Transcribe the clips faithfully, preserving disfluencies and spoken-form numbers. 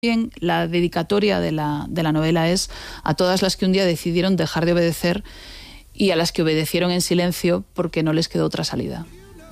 Bien, la dedicatoria de la, de la novela es a todas las que un día decidieron dejar de obedecer y a las que obedecieron en silencio porque no les quedó otra salida.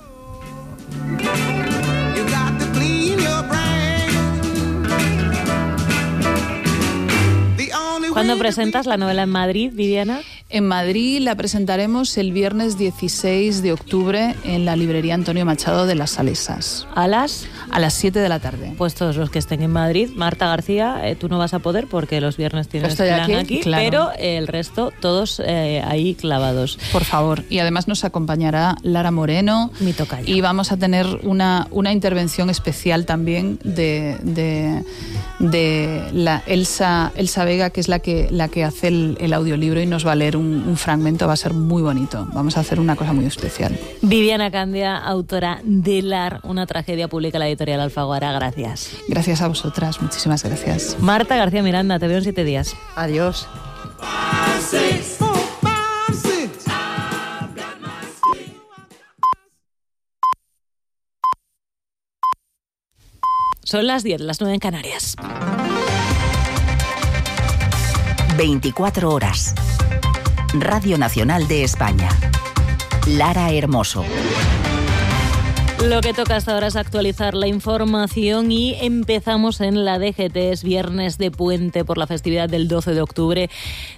¿Cuándo presentas la novela en Madrid, Viviana? En Madrid la presentaremos el viernes dieciséis de octubre en la librería Antonio Machado de Las Salesas. ¿A las? A las siete de la tarde. Pues todos los que estén en Madrid. Marta García, eh, tú no vas a poder porque los viernes tienes Estoy plan aquí, aquí, claro. Pero el resto todos eh, ahí clavados. Por favor. Y además nos acompañará Lara Moreno. Mi tocaya. Y vamos a tener una, una intervención especial también de, de, de la Elsa, Elsa Vega, que es la que, la que hace el, el audiolibro y nos va a leer un, un fragmento. Va a ser muy bonito. Vamos a hacer una cosa muy especial. Viviana Candia, autora de Lar, una tragedia, publica la editorial Alfaguara. Gracias. Gracias a vosotras. Muchísimas gracias. Marta García Miranda, te veo en siete días. Adiós. Son las diez, las nueve en Canarias. veinticuatro horas. Radio Nacional de España. Lara Hermoso. Lo que toca hasta ahora es actualizar la información y empezamos en la D G T. Es viernes de puente por la festividad del doce de octubre.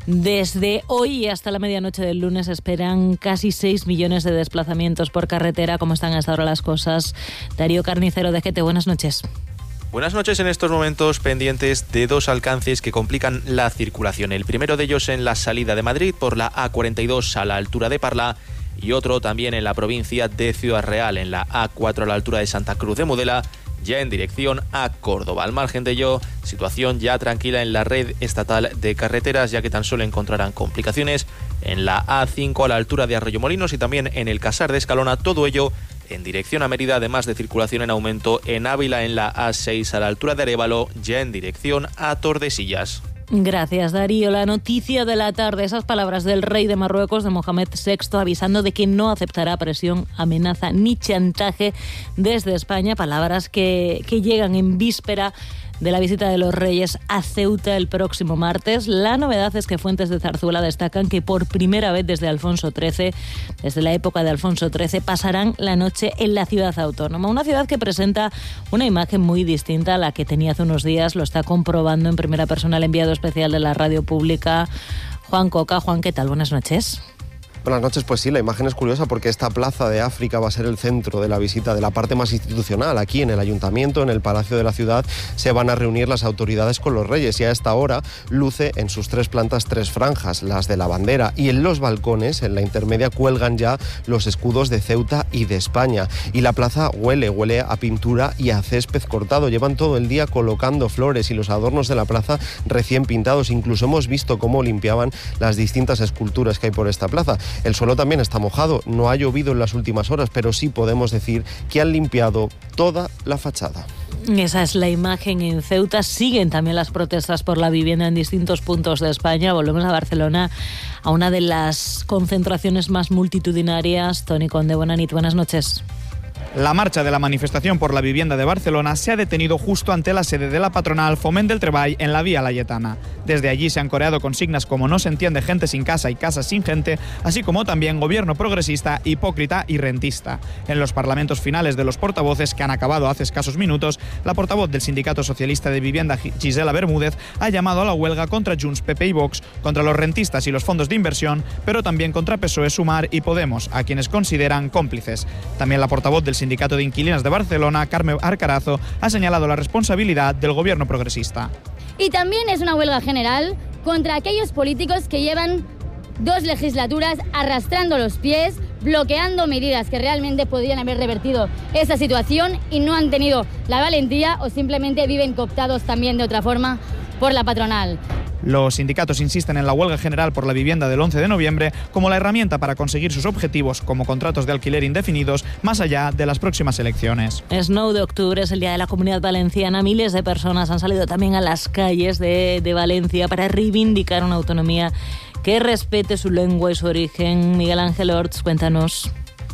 Desde hoy hasta la medianoche del lunes esperan casi seis millones de desplazamientos por carretera. ¿Cómo están hasta ahora las cosas? Darío Carnicero, D G T, buenas noches. Buenas noches. En estos momentos pendientes de dos alcances que complican la circulación. El primero de ellos en la salida de Madrid por la A cuarenta y dos a la altura de Parla y otro también en la provincia de Ciudad Real, en la A cuatro a la altura de Santa Cruz de Mudela, ya en dirección a Córdoba. Al margen de ello, situación ya tranquila en la red estatal de carreteras, ya que tan solo encontrarán complicaciones en la A cinco a la altura de Arroyomolinos y también en el Casar de Escalona, todo ello en dirección a Mérida, además de circulación en aumento en Ávila en la A seis a la altura de Arévalo, ya en dirección a Tordesillas. Gracias, Darío. La noticia de la tarde, esas palabras del rey de Marruecos, de Mohamed sexto, avisando de que no aceptará presión, amenaza ni chantaje desde España, palabras que, que llegan en víspera de la visita de los Reyes a Ceuta el próximo martes. La novedad es que fuentes de Zarzuela destacan que por primera vez desde Alfonso trece, desde la época de Alfonso trece, pasarán la noche en la ciudad autónoma. Una ciudad que presenta una imagen muy distinta a la que tenía hace unos días. Lo está comprobando en primera persona el enviado especial de la radio pública, Juan Coca. Juan, ¿qué tal? Buenas noches. Buenas noches, pues sí, la imagen es curiosa porque esta plaza de África va a ser el centro de la visita de la parte más institucional. Aquí en el Ayuntamiento, en el Palacio de la Ciudad, se van a reunir las autoridades con los Reyes y a esta hora luce en sus tres plantas tres franjas, las de la bandera, y en los balcones, en la intermedia, cuelgan ya los escudos de Ceuta y de España. Y la plaza huele, huele a pintura y a césped cortado. Llevan todo el día colocando flores y los adornos de la plaza recién pintados. Incluso hemos visto cómo limpiaban las distintas esculturas que hay por esta plaza. El suelo también está mojado, no ha llovido en las últimas horas, pero sí podemos decir que han limpiado toda la fachada. Esa es la imagen en Ceuta. Siguen también las protestas por la vivienda en distintos puntos de España. Volvemos a Barcelona, a una de las concentraciones más multitudinarias. Toni Conde, buenas noches. Buenas noches. La marcha de la manifestación por la vivienda de Barcelona se ha detenido justo ante la sede de la patronal Foment del Treball en la Vía Laietana. Desde allí se han coreado consignas como no se entiende gente sin casa y casa sin gente, así como también gobierno progresista, hipócrita y rentista. En los parlamentos finales de los portavoces, que han acabado hace escasos minutos, la portavoz del Sindicato Socialista de Vivienda, Gisela Bermúdez, ha llamado a la huelga contra Junts, P P y Vox, contra los rentistas y los fondos de inversión, pero también contra P S O E, Sumar y Podemos, a quienes consideran cómplices. También la portavoz del Sindicato de Inquilinas de Barcelona, Carme Arcarazo, ha señalado la responsabilidad del gobierno progresista. Y también es una huelga general contra aquellos políticos que llevan dos legislaturas arrastrando los pies, bloqueando medidas que realmente podrían haber revertido esa situación y no han tenido la valentía o simplemente viven cooptados también de otra forma por la patronal. Los sindicatos insisten en la huelga general por la vivienda del once de noviembre como la herramienta para conseguir sus objetivos, como contratos de alquiler indefinidos, más allá de las próximas elecciones. Snow de octubre es el Día de la Comunidad Valenciana. Miles de personas han salido también a las calles de, de Valencia para reivindicar una autonomía que respete su lengua y su origen. Miguel Ángel Orts, cuéntanos.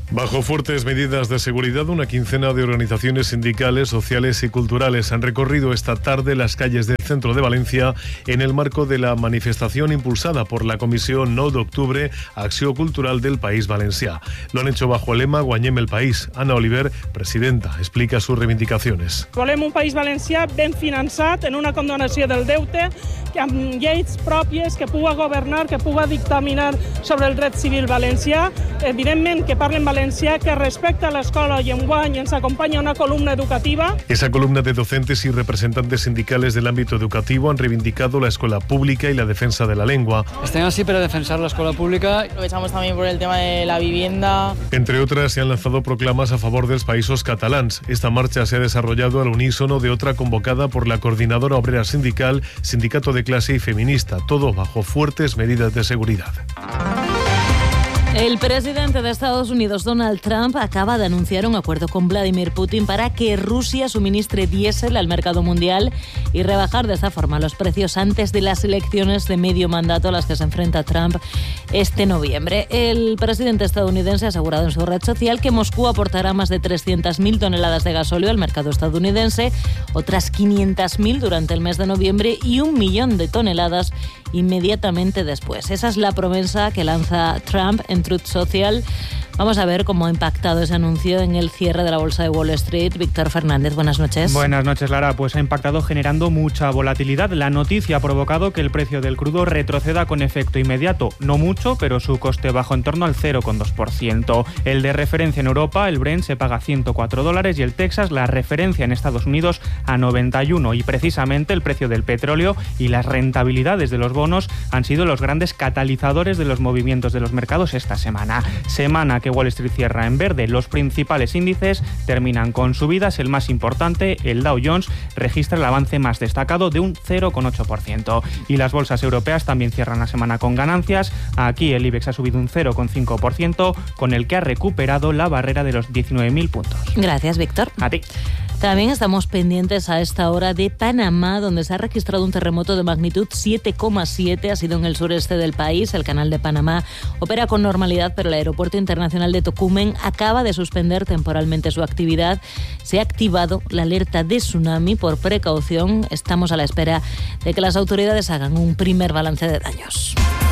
Bajo fuertes medidas de seguridad, una quincena de organizaciones sindicales, sociales y culturales han recorrido esta tarde las calles del centro de Valencia en el marco de la manifestación impulsada por la Comisión nou d'Octubre, Acció Cultural del País Valencià. Lo han hecho bajo el lema Guanyem el País. Ana Oliver, presidenta, explica sus reivindicaciones. Volem un país valencià ben finançat, en una condonació del deute, amb lleis pròpies, que puga governar, que puga dictaminar sobre el dret civil valencià. Evidentment que parlen valencià, que respecta l'escola i enguany ens acompanya una columna educativa. Esa columna de docentes y representantes sindicales del ámbito educativo han reivindicado la escuela pública y la defensa de la lengua. Estén así para defensar la escuela pública. Aprovechamos también por el tema de la vivienda. Entre otras, se han lanzado proclamas a favor dels països catalans. Esta marcha se ha desarrollado al unísono de otra convocada por la Coordinadora Obrera Sindical, Sindicato de Clase y Feminista, todo bajo fuertes medidas de seguridad. El presidente de Estados Unidos, Donald Trump, acaba de anunciar un acuerdo con Vladimir Putin para que Rusia suministre diésel al mercado mundial y rebajar de esta forma los precios antes de las elecciones de medio mandato a las que se enfrenta Trump este noviembre. El presidente estadounidense ha asegurado en su red social que Moscú aportará más de trescientas mil toneladas de gasóleo al mercado estadounidense, otras quinientas mil durante el mes de noviembre y un millón de toneladas inmediatamente después. Esa es la promesa que lanza Trump en Truth Social. Vamos a ver cómo ha impactado ese anuncio en el cierre de la bolsa de Wall Street. Víctor Fernández, buenas noches. Buenas noches, Lara. Pues ha impactado generando mucha volatilidad. La noticia ha provocado que el precio del crudo retroceda con efecto inmediato. No mucho, pero su coste bajó en torno al cero coma dos por ciento. El de referencia en Europa, el Brent, se paga a ciento cuatro dólares y el Texas, la referencia en Estados Unidos, a noventa y uno. Y precisamente el precio del petróleo y las rentabilidades de los bonos han sido los grandes catalizadores de los movimientos de los mercados esta semana. Semana que Wall Street cierra en verde. Los principales índices terminan con subidas. El más importante, el Dow Jones, registra el avance más destacado de un cero coma ocho por ciento. Y las bolsas europeas también cierran la semana con ganancias. Aquí el IBEX ha subido un cero coma cinco por ciento, con el que ha recuperado la barrera de los diecinueve mil puntos. Gracias, Víctor. A ti. También estamos pendientes a esta hora de Panamá, donde se ha registrado un terremoto de magnitud siete coma siete. Ha sido en el sureste del país. El canal de Panamá opera con normalidad, pero el aeropuerto internacional de Tocumen acaba de suspender temporalmente su actividad. Se ha activado la alerta de tsunami por precaución. Estamos a la espera de que las autoridades hagan un primer balance de daños.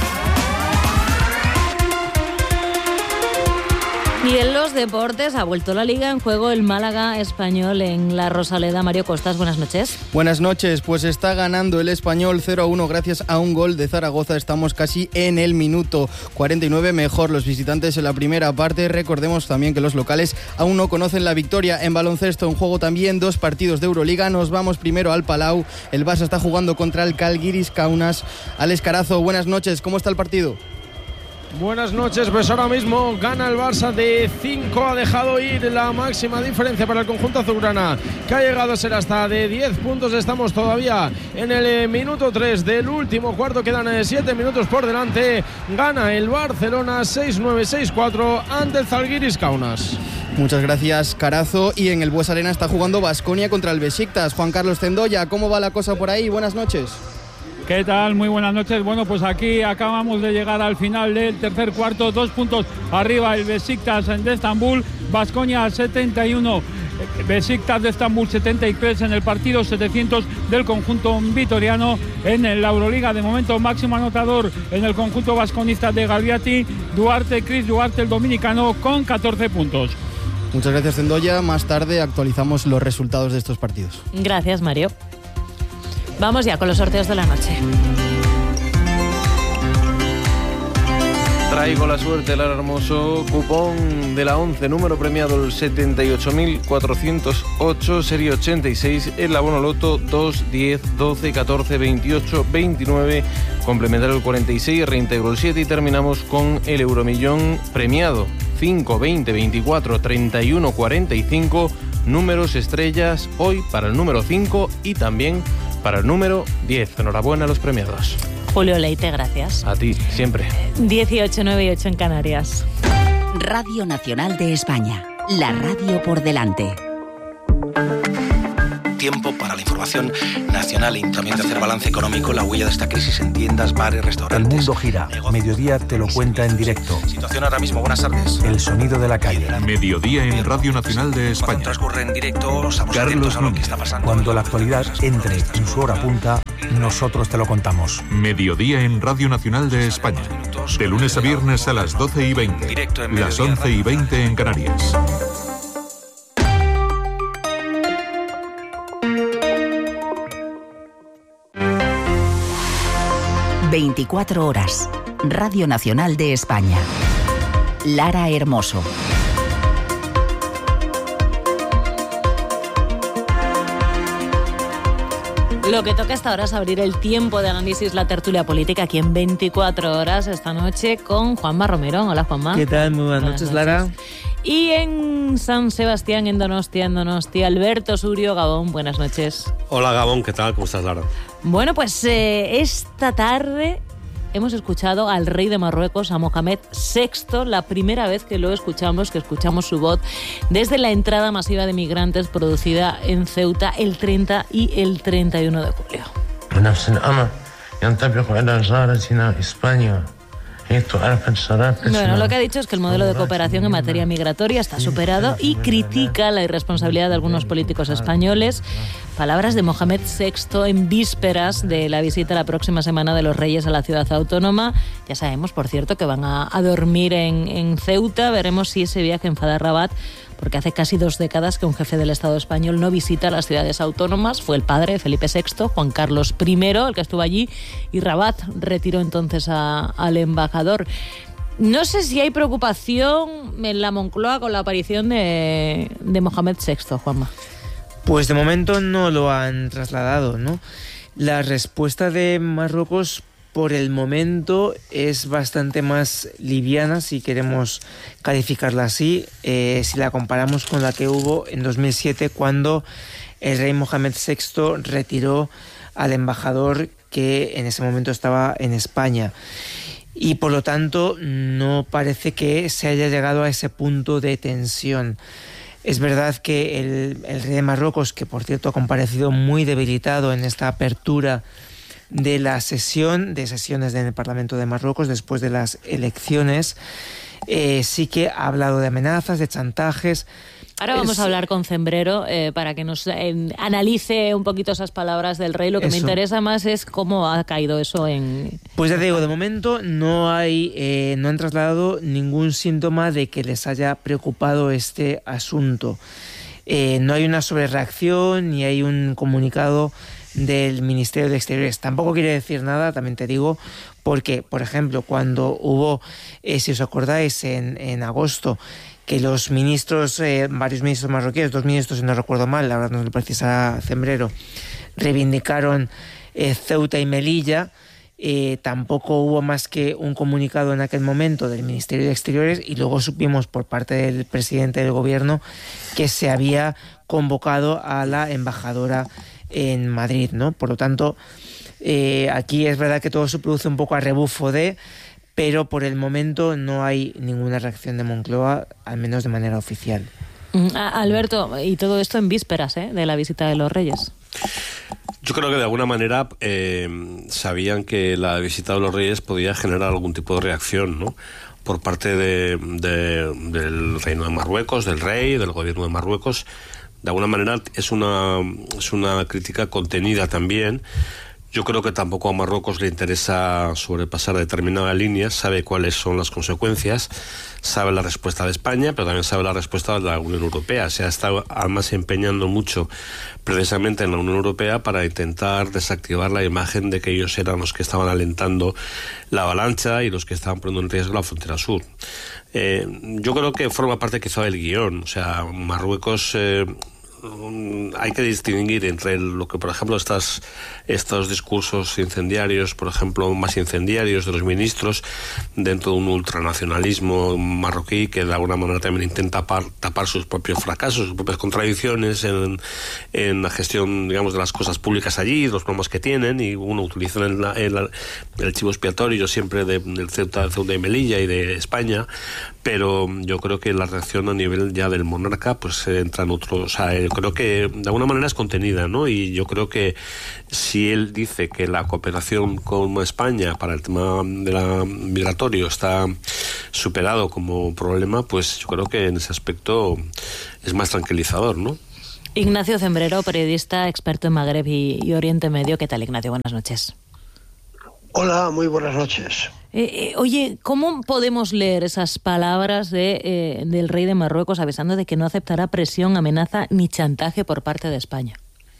Y en los deportes ha vuelto la Liga en juego el Málaga Español en la Rosaleda. Mario Costas, buenas noches. Buenas noches, pues está ganando el Español cero a uno gracias a un gol de Zaragoza. Estamos casi en el minuto cuarenta y nueve, mejor los visitantes en la primera parte. Recordemos también que los locales aún no conocen la victoria. En baloncesto en juego también dos partidos de Euroliga. Nos vamos primero al Palau. El Barça está jugando contra el Žalgiris Kaunas. Alex Carazo, buenas noches, ¿cómo está el partido? Buenas noches, pues ahora mismo gana el Barça de cinco, ha dejado ir la máxima diferencia para el conjunto azulgrana, que ha llegado a ser hasta de diez puntos. Estamos todavía en el eh, minuto tres del último cuarto, quedan eh, siete minutos por delante. Gana el Barcelona seis nueve seis cuatro ante el Žalgiris Kaunas. Muchas gracias, Carazo. Y en el Bues Arena está jugando Baskonia contra el Besiktas. Juan Carlos Zendoya, ¿cómo va la cosa por ahí? Buenas noches. ¿Qué tal? Muy buenas noches. Bueno, pues aquí acabamos de llegar al final del tercer cuarto. Dos puntos arriba el Besiktas de Estambul. Baskonia setenta y uno. Besiktas de Estambul setenta y tres en el partido, setecientos del conjunto vitoriano. En la Euroliga, de momento, máximo anotador en el conjunto vasconista de Galviati, Duarte, Chris Duarte, el dominicano, con catorce puntos. Muchas gracias, Zendoya. Más tarde actualizamos los resultados de estos partidos. Gracias, Mario. Vamos ya con los sorteos de la noche. Traigo la suerte, Lara Hermoso. Cupón de la once, número premiado el setenta y ocho mil cuatrocientos ocho, serie ochenta y seis, el abono loto dos, diez, doce, catorce, veintiocho, veintinueve, complementario el cuarenta y seis, reintegro el siete y terminamos con el euromillón premiado cinco, veinte, veinticuatro, treinta y uno, cuarenta y cinco, números estrellas hoy para el número cinco y también para el número diez. Enhorabuena a los premiados. Julio Leite, gracias. A ti, siempre. dieciocho, nueve y ocho en Canarias. Radio Nacional de España, la radio por delante. tiempo para la información nacional y también de hacer balance económico, la huella de esta crisis en tiendas, bares, restaurantes. El mundo gira. Mediodía te lo cuenta en directo. Situación ahora mismo, buenas tardes. El sonido de la calle. Mediodía en Radio Nacional de España. Cuando transcurre en directo, estamos atentos a lo que está pasando. Cuando la actualidad entre en su hora punta, nosotros te lo contamos. Mediodía en Radio Nacional de España. De lunes a viernes a las doce y veinte. Las once y veinte en Canarias. veinticuatro horas. Radio Nacional de España. Lara Hermoso. Lo que toca hasta ahora es abrir el tiempo de análisis, la tertulia política aquí en veinticuatro horas esta noche con Juanma Romero. Hola, Juanma. ¿Qué tal? Muy buenas, buenas noches, noches, Lara. Y en San Sebastián, en Donostia, en Donostia, Alberto Surio. Gabón, buenas noches. Hola, Gabón, ¿qué tal? ¿Cómo estás, Lara? Bueno, pues eh, esta tarde hemos escuchado al rey de Marruecos, a Mohamed sexto, la primera vez que lo escuchamos, que escuchamos su voz desde la entrada masiva de migrantes producida en Ceuta el treinta y el treinta y uno de julio. Bueno, lo que ha dicho es que el modelo de cooperación en materia migratoria está superado y critica la irresponsabilidad de algunos políticos españoles. Palabras de Mohamed sexto en vísperas de la visita la próxima semana de los Reyes a la ciudad autónoma. Ya sabemos, por cierto, que van a, a dormir en, en Ceuta. Veremos si ese viaje enfada a Rabat, porque hace casi dos décadas que un jefe del Estado español no visita las ciudades autónomas. Fue el padre de Felipe sexto, Juan Carlos primero, el que estuvo allí, y Rabat retiró entonces a, al embajador. No sé si hay preocupación en la Moncloa con la aparición de, de Mohamed sexto, Juanma. Pues de momento no lo han trasladado, ¿no? La respuesta de Marruecos por el momento es bastante más liviana, si queremos calificarla así, eh, si la comparamos con la que hubo en dos mil siete, cuando el rey Mohamed sexto retiró al embajador que en ese momento estaba en España. Y por lo tanto no parece que se haya llegado a ese punto de tensión. Es verdad que el, el rey de Marruecos, que por cierto ha comparecido muy debilitado en esta apertura de la sesión, de sesiones en el Parlamento de Marruecos después de las elecciones, eh, sí que ha hablado de amenazas, de chantajes. Ahora vamos es, a hablar con Cembrero eh, para que nos eh, analice un poquito esas palabras del rey. Lo que eso. me interesa más es cómo ha caído eso en... Pues ya te digo, de momento no hay, eh, no han trasladado ningún síntoma de que les haya preocupado este asunto. Eh, no hay una sobrereacción ni hay un comunicado del Ministerio de Exteriores. Tampoco quiere decir nada, también te digo, porque, por ejemplo, cuando hubo, eh, si os acordáis, en, en agosto, que los ministros, eh, varios ministros marroquíes, dos ministros, si no recuerdo mal, la verdad no le precisa Cembrero, reivindicaron eh, Ceuta y Melilla, eh, tampoco hubo más que un comunicado en aquel momento del Ministerio de Exteriores, y luego supimos por parte del presidente del gobierno que se había convocado a la embajadora en Madrid, ¿no? Por lo tanto, eh, aquí es verdad que todo se produce un poco a rebufo de... pero por el momento no hay ninguna reacción de Moncloa, al menos de manera oficial. Alberto, y todo esto en vísperas ¿eh? de la visita de los Reyes. Yo creo que de alguna manera eh, sabían que la visita de los Reyes podía generar algún tipo de reacción, ¿no? Por parte de, de, del Reino de Marruecos, del rey, del gobierno de Marruecos. De alguna manera es una, es una crítica contenida también. Yo creo que tampoco a Marruecos le interesa sobrepasar determinadas líneas, sabe cuáles son las consecuencias, sabe la respuesta de España, pero también sabe la respuesta de la Unión Europea. Se ha estado además empeñando mucho precisamente en la Unión Europea para intentar desactivar la imagen de que ellos eran los que estaban alentando la avalancha y los que estaban poniendo en riesgo la frontera sur. Eh, yo creo que forma parte quizá del guión. O sea, Marruecos... Eh, hay que distinguir entre lo que, por ejemplo, estas, estos discursos incendiarios, por ejemplo, más incendiarios de los ministros dentro de un ultranacionalismo marroquí que de alguna manera también intenta tapar, tapar sus propios fracasos, sus propias contradicciones en, en la gestión, digamos, de las cosas públicas allí, los problemas que tienen, y uno utiliza el, el, el chivo expiatorio siempre de, del Ceuta, Ceuta y Melilla y de España, pero yo creo que la reacción a nivel ya del monarca pues entra en otro, o sea, el creo que de alguna manera es contenida, ¿no? Y yo creo que si él dice que la cooperación con España para el tema de la migratorio está superado como problema, pues yo creo que en ese aspecto es más tranquilizador, ¿no? Ignacio Cembrero, periodista, experto en Magreb y, y Oriente Medio. ¿Qué tal, Ignacio? Buenas noches. Hola, muy buenas noches. Eh, eh, oye, ¿cómo podemos leer esas palabras de, eh, del rey de Marruecos avisando de que no aceptará presión, amenaza ni chantaje por parte de España?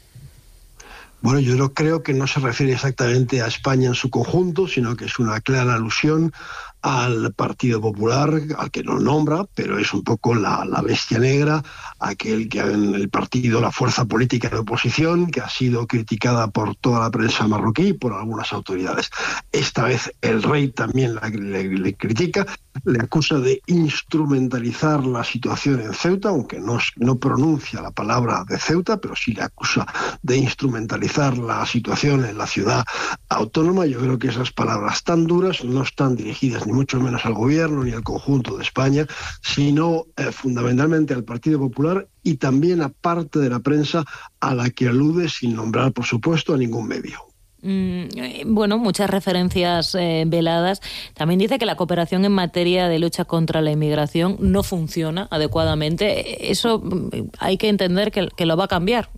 Bueno, yo no creo que no se refiere exactamente a España en su conjunto, sino que es una clara alusión al Partido Popular, al que no nombra, pero es un poco la, la bestia negra, aquel que en el partido, la fuerza política de oposición, que ha sido criticada por toda la prensa marroquí y por algunas autoridades. Esta vez el rey también la, le, le critica, le acusa de instrumentalizar la situación en Ceuta, aunque no, no pronuncia la palabra de Ceuta, pero sí le acusa de instrumentalizar la situación en la ciudad autónoma. Yo creo que esas palabras tan duras no están dirigidas ni mucho menos al gobierno ni al conjunto de España, sino eh, fundamentalmente al Partido Popular y también a parte de la prensa a la que alude sin nombrar, por supuesto, a ningún medio. Mm, bueno, muchas referencias eh, veladas. También dice que la cooperación en materia de lucha contra la inmigración no funciona adecuadamente. Eso hay que entender que, que lo va a cambiar.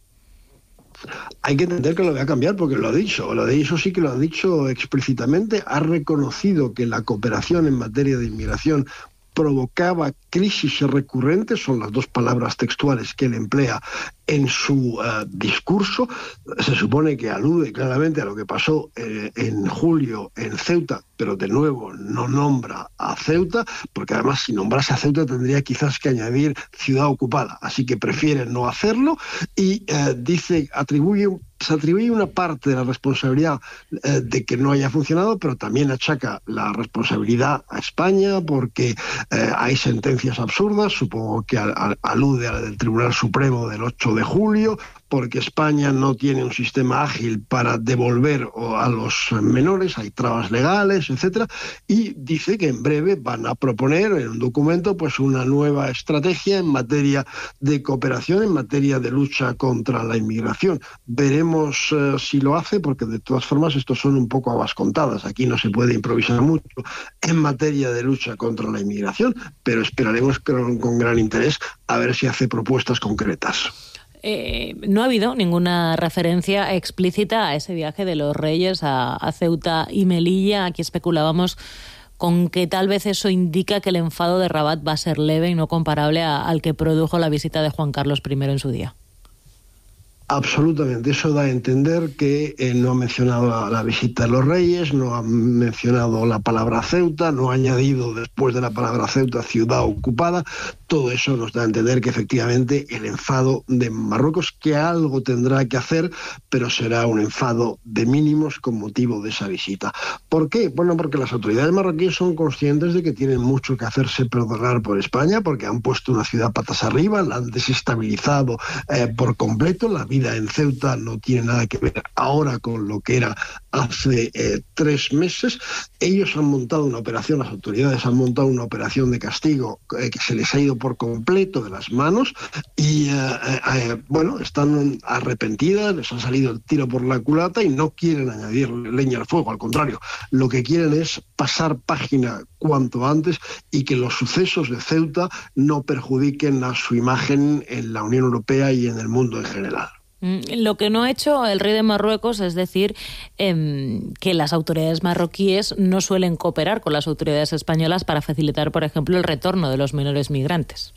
Hay que entender que lo va a cambiar porque lo ha dicho, lo ha dicho sí que lo ha dicho explícitamente, ha reconocido que la cooperación en materia de inmigración provocaba crisis recurrentes, son las dos palabras textuales que él emplea en su uh, discurso. Se supone que alude claramente a lo que pasó eh, en julio en Ceuta, pero de nuevo no nombra a Ceuta, porque además si nombrase a Ceuta tendría quizás que añadir ciudad ocupada, así que prefiere no hacerlo y eh, dice, atribuye se atribuye una parte de la responsabilidad eh, de que no haya funcionado, pero también achaca la responsabilidad a España porque eh, hay sentencias absurdas, supongo que al, al, alude a la del Tribunal Supremo del ocho de julio, porque España no tiene un sistema ágil para devolver a los menores, hay trabas legales, etcétera, y dice que en breve van a proponer en un documento pues una nueva estrategia en materia de cooperación, en materia de lucha contra la inmigración. Veremos eh, si lo hace, porque de todas formas estos son un poco habas contadas, aquí no se puede improvisar mucho en materia de lucha contra la inmigración, pero esperaremos con, con gran interés a ver si hace propuestas concretas. Eh, no ha habido ninguna referencia explícita a ese viaje de los Reyes a, a Ceuta y Melilla. Aquí especulábamos con que tal vez eso indica que el enfado de Rabat va a ser leve y no comparable a, al que produjo la visita de Juan Carlos primero en su día. Absolutamente, eso da a entender que eh, no ha mencionado la, la visita de los Reyes, no ha mencionado la palabra Ceuta, no ha añadido después de la palabra Ceuta ciudad ocupada. Todo eso nos da a entender que efectivamente el enfado de Marruecos, que algo tendrá que hacer, pero será un enfado de mínimos con motivo de esa visita. ¿Por qué? Bueno, porque las autoridades marroquíes son conscientes de que tienen mucho que hacerse perdonar por España, porque han puesto una ciudad patas arriba, la han desestabilizado eh, por completo. La vida en Ceuta no tiene nada que ver ahora con lo que era hace eh, tres meses. Ellos han montado una operación, las autoridades han montado una operación de castigo eh, que se les ha ido por completo de las manos y eh, eh, bueno, están arrepentidas, les ha salido el tiro por la culata y no quieren añadir leña al fuego, al contrario, lo que quieren es pasar página cuanto antes y que los sucesos de Ceuta no perjudiquen a su imagen en la Unión Europea y en el mundo en general. Lo que no ha hecho el rey de Marruecos es decir eh, que las autoridades marroquíes no suelen cooperar con las autoridades españolas para facilitar, por ejemplo, el retorno de los menores migrantes.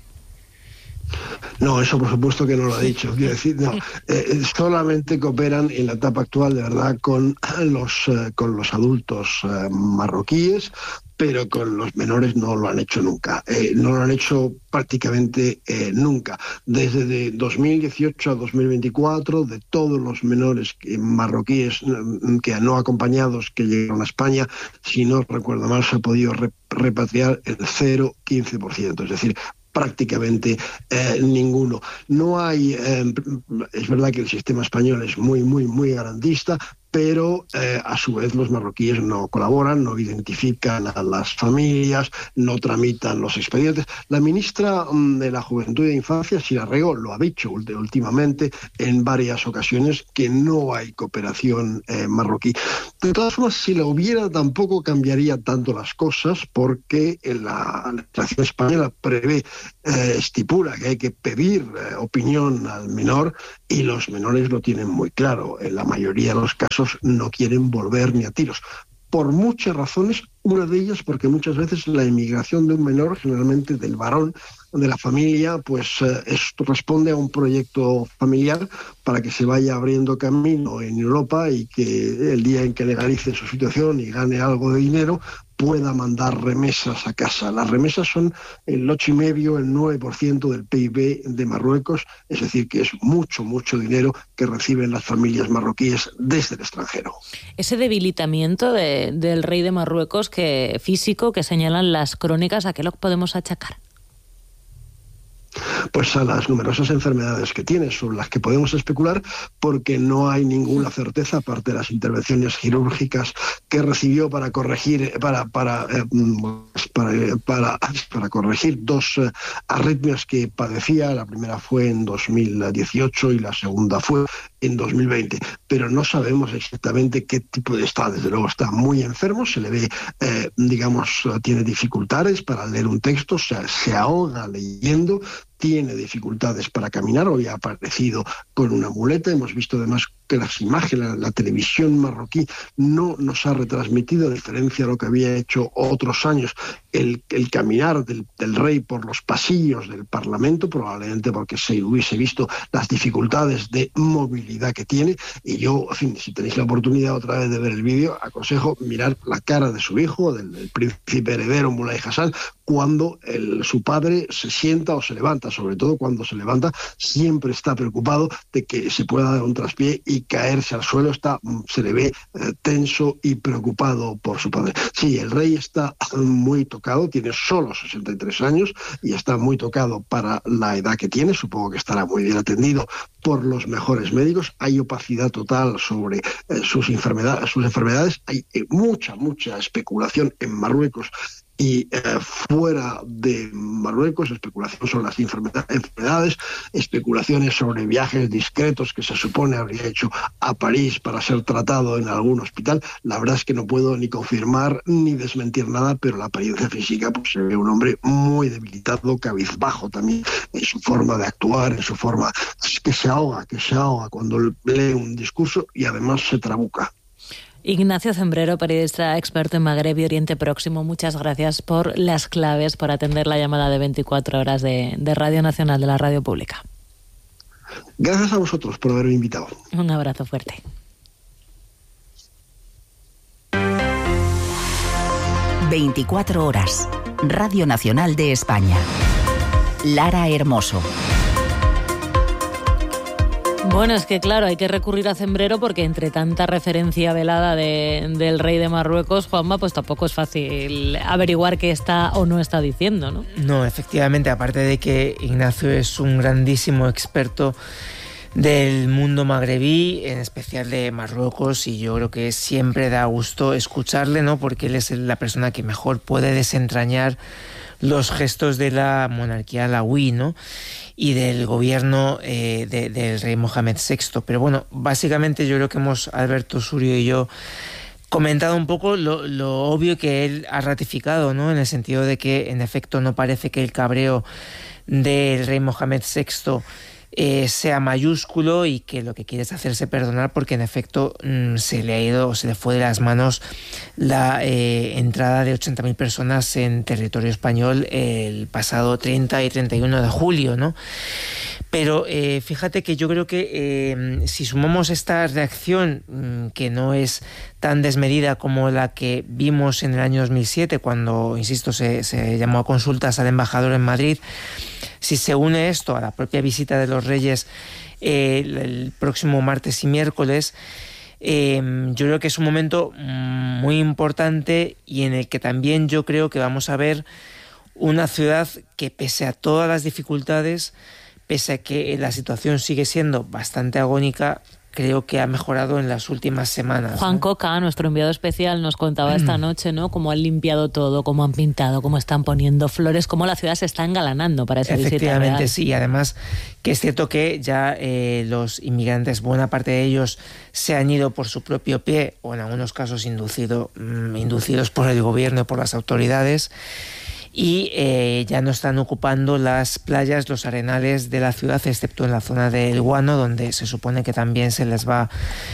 No, eso por supuesto que no lo ha dicho. Quiero decir, no, eh, solamente cooperan en la etapa actual, de verdad, con los, eh, con los adultos eh, marroquíes, pero con los menores no lo han hecho nunca. Eh, no lo han hecho prácticamente eh, nunca. Desde de dos mil dieciocho a dos mil veinticuatro, de todos los menores marroquíes que no acompañados que llegaron a España, si no recuerdo mal, se ha podido repatriar el cero coma quince por ciento. Es decir, prácticamente eh, ninguno. No hay, eh, es verdad que el sistema español es muy, muy, muy garantista, pero eh, a su vez los marroquíes no colaboran, no identifican a las familias, no tramitan los expedientes. La ministra de la Juventud e Infancia, Sira Rego, lo ha dicho últimamente en varias ocasiones, que no hay cooperación eh, marroquí. De todas formas, si la hubiera, tampoco cambiaría tanto las cosas, porque la legislación española prevé, eh, estipula que hay que pedir eh, opinión al menor, y los menores lo tienen muy claro. En la mayoría de los casos no quieren volver ni a tiros, por muchas razones. Una de ellas porque muchas veces la emigración de un menor, generalmente del varón de la familia, pues eh, esto responde a un proyecto familiar para que se vaya abriendo camino en Europa, y que el día en que legalice su situación y gane algo de dinero pueda mandar remesas a casa. Las remesas son el ocho y medio, el nueve por ciento del P I B de Marruecos, es decir, que es mucho, mucho dinero que reciben las familias marroquíes desde el extranjero. Ese debilitamiento de, del rey de Marruecos, que físico, que señalan las crónicas, ¿a qué lo podemos achacar? Pues a las numerosas enfermedades que tiene, sobre las que podemos especular, porque no hay ninguna certeza, aparte de las intervenciones quirúrgicas que recibió para corregir para para eh, para, para, para corregir dos eh, arritmias que padecía. La primera fue en dos mil dieciocho y la segunda fue en dos mil veinte, pero no sabemos exactamente qué tipo de está. Desde luego está muy enfermo, se le ve, eh, digamos, tiene dificultades para leer un texto, o sea, se ahoga leyendo, tiene dificultades para caminar. Hoy ha aparecido con una muleta. Hemos visto además que las imágenes, la, la televisión marroquí no nos ha retransmitido, a diferencia de lo que había hecho otros años, el, el caminar del, del rey por los pasillos del Parlamento, probablemente porque se hubiese visto las dificultades de movilidad que tiene. Y yo, en fin, si tenéis la oportunidad otra vez de ver el vídeo, aconsejo mirar la cara de su hijo, del, del príncipe heredero Moulay Hassan, cuando el, su padre se sienta o se levanta. Sobre todo cuando se levanta, siempre está preocupado de que se pueda dar un traspié y caerse al suelo. Está, se le ve eh, tenso y preocupado por su padre. Sí, el rey está muy tocado, tiene solo sesenta y tres años y está muy tocado para la edad que tiene. Supongo que estará muy bien atendido por los mejores médicos. Hay opacidad total sobre eh, sus, enfermedades, sus enfermedades. Hay eh, mucha, mucha especulación en Marruecos y eh, fuera de Marruecos, especulación sobre las enfermedades, especulaciones sobre viajes discretos que se supone habría hecho a París para ser tratado en algún hospital. La verdad es que no puedo ni confirmar ni desmentir nada, pero la apariencia física, pues se ve un hombre muy debilitado, cabizbajo también en su forma de actuar, en su forma que se ahoga, que se ahoga cuando lee un discurso y además se trabuca. Ignacio Zembrero, periodista experto en Magreb y Oriente Próximo, muchas gracias por las claves, por atender la llamada de veinticuatro horas de, de Radio Nacional, de la Radio Pública. Gracias a vosotros por haberme invitado. Un abrazo fuerte. veinticuatro horas. Radio Nacional de España. Lara Hermoso. Bueno, es que claro, hay que recurrir a Zembrero porque entre tanta referencia velada de, del rey de Marruecos, Juanma, pues tampoco es fácil averiguar qué está o no está diciendo, ¿no? No, efectivamente, aparte de que Ignacio es un grandísimo experto del mundo magrebí, en especial de Marruecos, y yo creo que siempre da gusto escucharle, ¿no? Porque él es la persona que mejor puede desentrañar los gestos de la monarquía alauí, ¿no? Y del gobierno eh, de, del rey Mohamed sexto. Pero bueno, básicamente yo creo que hemos, Alberto Surio y yo, comentado un poco lo, lo obvio que él ha ratificado, ¿no? En el sentido de que, en efecto, no parece que el cabreo del rey Mohamed sexto eh, sea mayúsculo y que lo que quiere es hacerse perdonar porque, en efecto, mmm, se le ha ido, se le fue de las manos la eh, entrada de ochenta mil personas en territorio español el pasado treinta y treinta y uno de julio, ¿no? Pero eh, fíjate que yo creo que eh, si sumamos esta reacción, mmm, que no es tan desmedida como la que vimos en el año dos mil siete, cuando, insisto, se, se llamó a consultas al embajador en Madrid, si se une esto a la propia visita de los reyes eh, el, el próximo martes y miércoles, eh, yo creo que es un momento muy importante y en el que también yo creo que vamos a ver una ciudad que, pese a todas las dificultades, pese a que la situación sigue siendo bastante agónica, creo que ha mejorado en las últimas semanas. Juan ¿no? Coca, nuestro enviado especial, nos contaba esta noche, ¿no?, cómo han limpiado todo, cómo han pintado, cómo están poniendo flores, cómo la ciudad se está engalanando para esa visita real. Efectivamente, sí. Además, que es cierto que ya eh, los inmigrantes, buena parte de ellos, se han ido por su propio pie, o en algunos casos inducido, mm, inducidos por el gobierno y por las autoridades, y eh, ya no están ocupando las playas, los arenales de la ciudad, excepto en la zona del Guano, donde se supone que también se les va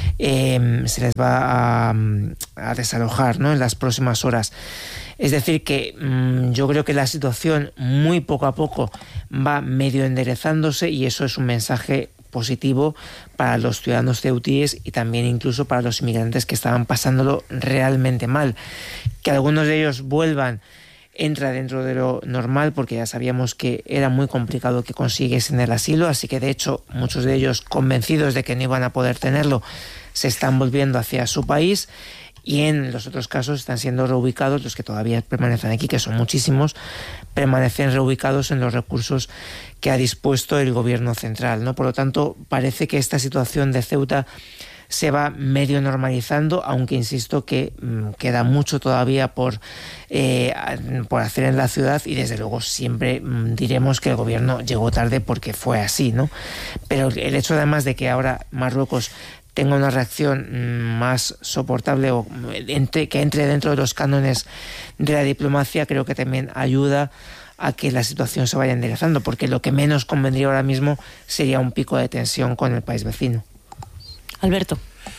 eh, se les va a, a desalojar, ¿no?, en las próximas horas. Es decir que mmm, yo creo que la situación muy poco a poco va medio enderezándose, y eso es un mensaje positivo para los ciudadanos ceutíes y también incluso para los inmigrantes que estaban pasándolo realmente mal. Que algunos de ellos vuelvan entra dentro de lo normal, porque ya sabíamos que era muy complicado que consiguiesen el asilo, así que de hecho muchos de ellos, convencidos de que no iban a poder tenerlo, se están volviendo hacia su país, y en los otros casos están siendo reubicados, los que todavía permanecen aquí, que son muchísimos, permanecen reubicados en los recursos que ha dispuesto el gobierno central, ¿no? Por lo tanto, parece que esta situación de Ceuta se va medio normalizando, aunque insisto que mmm, queda mucho todavía por, eh, por hacer en la ciudad, y desde luego siempre mmm, diremos que el gobierno llegó tarde porque fue así, ¿no? Pero el hecho además de que ahora Marruecos tenga una reacción mmm, más soportable, o entre, que entre dentro de los cánones de la diplomacia, creo que también ayuda a que la situación se vaya enderezando, porque lo que menos convendría ahora mismo sería un pico de tensión con el país vecino. Alberto.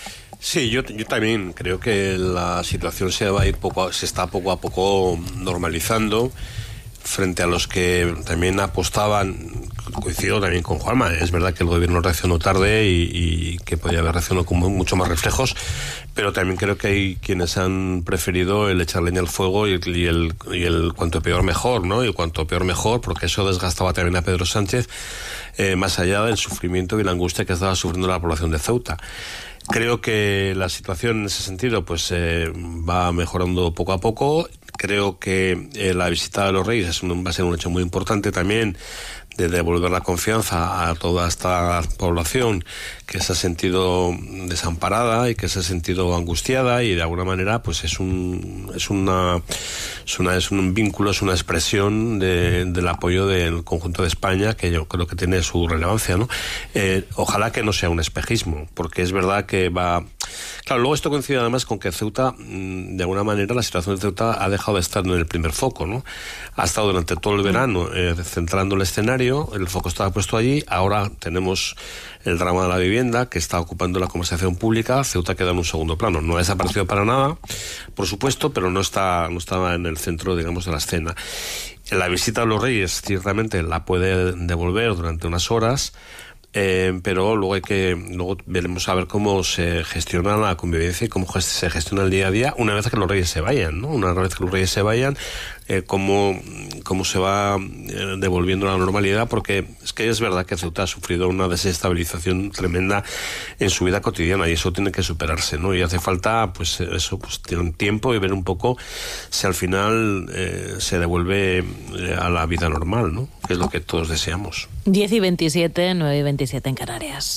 Sí, yo, yo también creo que la situación se va a ir poco, se está poco a poco normalizando, frente a los que también apostaban. Coincido también con Juanma, es verdad que el gobierno reaccionó tarde y, y que podría haber reaccionado con mucho más reflejos, pero también creo que hay quienes han preferido el echar leña al fuego y el, y el, y el cuanto peor mejor, ¿no? Y el cuanto peor mejor, porque eso desgastaba también a Pedro Sánchez, eh, más allá del sufrimiento y la angustia que estaba sufriendo la población de Ceuta. Creo que la situación en ese sentido pues eh, va mejorando poco a poco. Creo que eh, la visita de los Reyes es un, va a ser un hecho muy importante también, de devolver la confianza a toda esta población que se ha sentido desamparada y que se ha sentido angustiada, y de alguna manera pues es un es una es, una, es un vínculo, es una expresión de, del apoyo del conjunto de España, que yo creo que tiene su relevancia, ¿no? Eh, ojalá que no sea un espejismo, porque es verdad que va... Claro, luego esto coincide además con que Ceuta, de alguna manera, la situación de Ceuta ha dejado de estar en el primer foco, ¿no? Ha estado durante todo el verano eh, centrando el escenario, el foco estaba puesto allí, ahora tenemos el drama de la vivienda que está ocupando la conversación pública. Ceuta queda en un segundo plano, no ha desaparecido para nada, por supuesto, pero no está, no está en el centro, digamos, de la escena. La visita a los Reyes ciertamente la puede devolver durante unas horas, Eh, pero luego hay que luego veremos a ver cómo se gestiona la convivencia y cómo se gestiona el día a día una vez que los Reyes se vayan, ¿no? Una vez que los Reyes se vayan, eh, cómo, cómo se va eh, devolviendo la normalidad, porque es que es verdad que Ceuta ha sufrido una desestabilización tremenda en su vida cotidiana, y eso tiene que superarse, ¿no? Y hace falta pues eso, pues tiene tiempo, y ver un poco si al final eh, se devuelve eh, a la vida normal, ¿no? Que es lo que todos deseamos. diez y veintisiete, nueve y veintisiete en Canarias.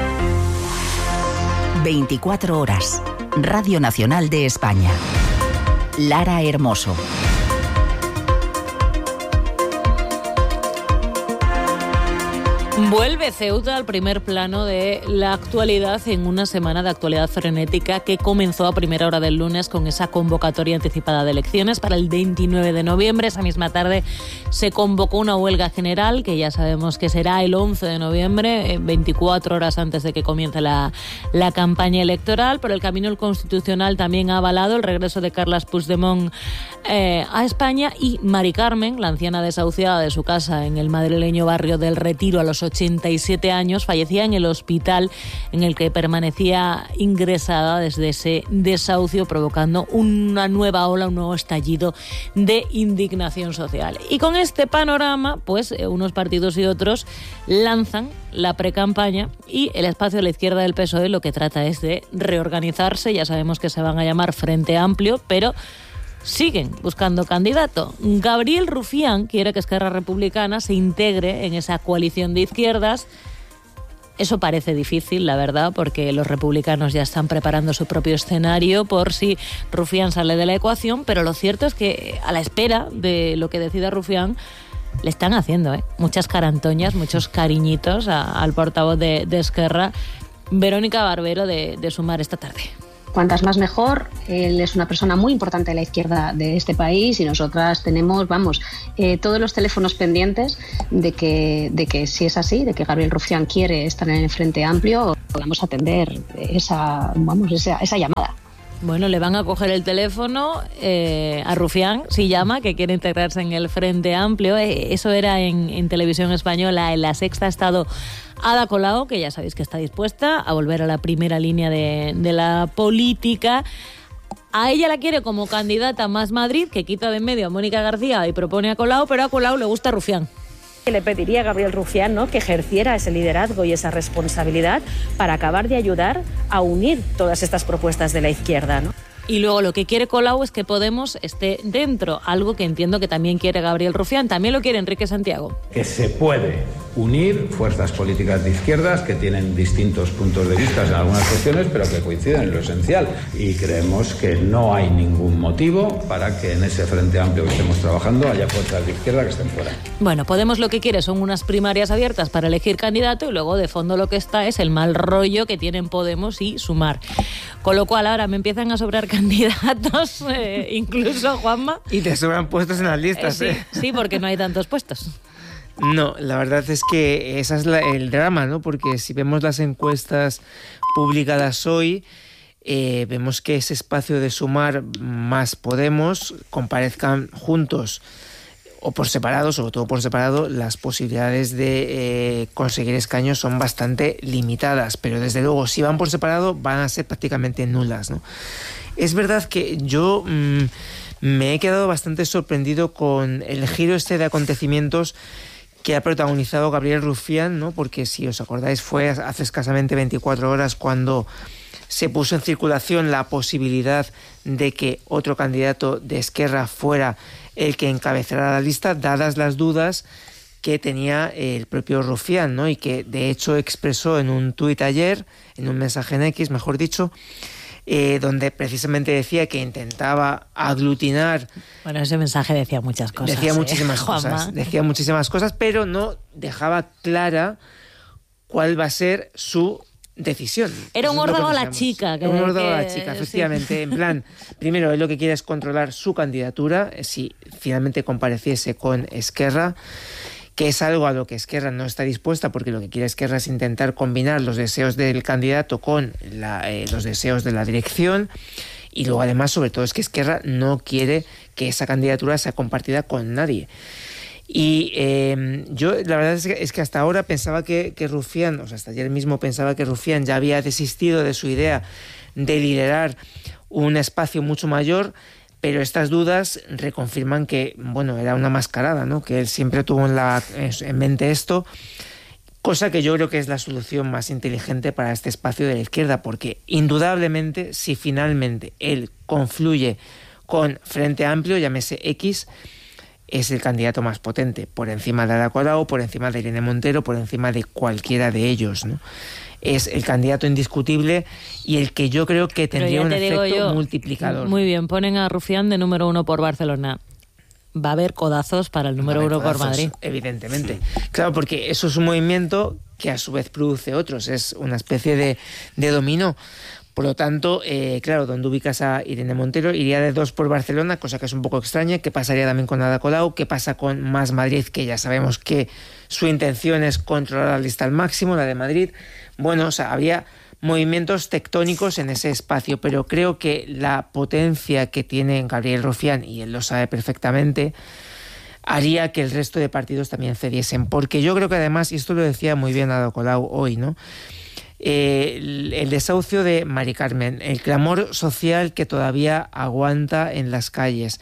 veinticuatro horas. Radio Nacional de España. Lara Hermoso. Vuelve Ceuta al primer plano de la actualidad en una semana de actualidad frenética que comenzó a primera hora del lunes con esa convocatoria anticipada de elecciones para el veintinueve de noviembre. Esa misma tarde se convocó una huelga general que ya sabemos que será el once de noviembre, veinticuatro horas antes de que comience la, la campaña electoral. Por el camino, el Constitucional también ha avalado el regreso de Carles Puigdemont eh, a España, y Mari Carmen, la anciana desahuciada de su casa en el madrileño barrio del Retiro a los ochenta y siete años, fallecía en el hospital en el que permanecía ingresada desde ese desahucio, provocando una nueva ola, un nuevo estallido de indignación social. Y con este panorama, pues unos partidos y otros lanzan la precampaña, y el espacio de la izquierda del P S O E lo que trata es de reorganizarse. Ya sabemos que se van a llamar Frente Amplio, pero siguen buscando candidato. Gabriel Rufián quiere que Esquerra Republicana se integre en esa coalición de izquierdas. Eso parece difícil, la verdad, porque los republicanos ya están preparando su propio escenario por si Rufián sale de la ecuación, pero lo cierto es que a la espera de lo que decida Rufián, le están haciendo ¿eh? muchas carantoñas, muchos cariñitos a, al portavoz de, de Esquerra, Verónica Barbero, de, de Sumar esta tarde. Cuantas más mejor. Él es una persona muy importante de la izquierda de este país y nosotras tenemos, vamos, eh, todos los teléfonos pendientes de que, de que si es así, de que Gabriel Rufián quiere estar en el Frente Amplio, podamos atender esa, vamos, esa, esa llamada. Bueno, le van a coger el teléfono eh, a Rufián, si llama, que quiere integrarse en el Frente Amplio. Eh, eso era en, en Televisión Española. En La Sexta ha estado Ada Colau, que ya sabéis que está dispuesta a volver a la primera línea de, de la política. A ella la quiere como candidata Más Madrid, que quita de en medio a Mónica García y propone a Colau, pero a Colau le gusta Rufián. Le pediría a Gabriel Rufián, ¿no?, que ejerciera ese liderazgo y esa responsabilidad para acabar de ayudar a unir todas estas propuestas de la izquierda, ¿no? Y luego lo que quiere Colau es que Podemos esté dentro, algo que entiendo que también quiere Gabriel Rufián. También lo quiere Enrique Santiago. Que se puede unir fuerzas políticas de izquierdas que tienen distintos puntos de vista en algunas cuestiones, pero que coinciden en lo esencial. Y creemos que no hay ningún motivo para que en ese Frente Amplio que estemos trabajando haya fuerzas de izquierda que estén fuera. Bueno, Podemos lo que quiere son unas primarias abiertas para elegir candidato y luego de fondo lo que está es el mal rollo que tienen Podemos y Sumar. Con lo cual ahora me empiezan a sobrar candidatos, eh, incluso Juanma. Y te sobran puestos en las listas, eh, ¿eh? Sí, sí, porque no hay tantos puestos. No, la verdad es que ese es la, el drama, ¿no? Porque si vemos las encuestas publicadas hoy, eh, vemos que ese espacio de Sumar más Podemos comparezcan juntos o por separado, sobre todo por separado, las posibilidades de eh, conseguir escaños son bastante limitadas, pero desde luego si van por separado van a ser prácticamente nulas, ¿no? Es verdad que yo mmm, me he quedado bastante sorprendido con el giro este de acontecimientos que ha protagonizado Gabriel Rufián, ¿no? Porque si os acordáis fue hace escasamente veinticuatro horas cuando se puso en circulación la posibilidad de que otro candidato de Esquerra fuera el que encabezara la lista, dadas las dudas que tenía el propio Rufián, ¿no? Y que de hecho expresó en un tuit ayer, en un mensaje en X, mejor dicho, eh, donde precisamente decía que intentaba aglutinar. Bueno, ese mensaje decía muchas cosas. Decía ¿eh? muchísimas Juanma. cosas, decía muchísimas cosas, pero no dejaba clara cuál va a ser su decisión. Era un órdago a la sabemos. chica. Que, Era un órdago que, a la chica, efectivamente. Sí. En plan, primero, él lo que quiere es controlar su candidatura, si finalmente compareciese con Esquerra, que es algo a lo que Esquerra no está dispuesta, porque lo que quiere Esquerra es intentar combinar los deseos del candidato con la, eh, los deseos de la dirección. Y luego, además, sobre todo, es que Esquerra no quiere que esa candidatura sea compartida con nadie. Y eh, yo la verdad es que, es que hasta ahora pensaba que, que Rufián, o sea, hasta ayer mismo pensaba que Rufián ya había desistido de su idea de liderar un espacio mucho mayor, pero estas dudas reconfirman que, bueno, era una mascarada, ¿no? Que él siempre tuvo en, la, en mente esto, cosa que yo creo que es la solución más inteligente para este espacio de la izquierda, porque indudablemente si finalmente él confluye con Frente Amplio, llámese X, es el candidato más potente, por encima de Ada Colau, por encima de Irene Montero, por encima de cualquiera de ellos, ¿no? Es el candidato indiscutible y el que yo creo que tendría un efecto yo, multiplicador. Muy bien, ponen a Rufián de número uno por Barcelona. Va a haber codazos para el número uno por Madrid. Evidentemente. Claro, porque eso es un movimiento que a su vez produce otros. Es una especie de, de dominó. Por lo tanto, eh, claro, donde ubicas a Irene Montero, iría de dos por Barcelona, cosa que es un poco extraña. ¿Qué pasaría también con Ada Colau? ¿Qué pasa con Más Madrid? Que ya sabemos que su intención es controlar la lista al máximo, la de Madrid. Bueno, o sea, habría movimientos tectónicos en ese espacio, pero creo que la potencia que tiene Gabriel Rufián, y él lo sabe perfectamente, haría que el resto de partidos también cediesen. Porque yo creo que además, y esto lo decía muy bien Ada Colau hoy, ¿no? Eh, el, el desahucio de Mari Carmen, el clamor social que todavía aguanta en las calles,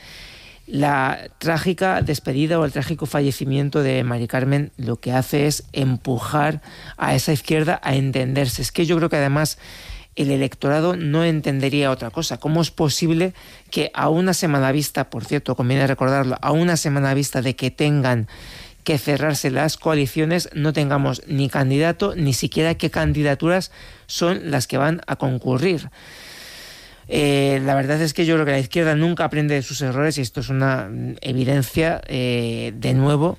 la trágica despedida o el trágico fallecimiento de Mari Carmen, lo que hace es empujar a esa izquierda a entenderse. Es que yo creo que además el electorado no entendería otra cosa. ¿Cómo es posible que a una semana vista, por cierto, conviene recordarlo, a una semana vista de que tengan que cerrarse las coaliciones, no tengamos ni candidato, ni siquiera qué candidaturas son las que van a concurrir. Eh, la verdad es que yo creo que la izquierda nunca aprende de sus errores y esto es una evidencia eh, de nuevo.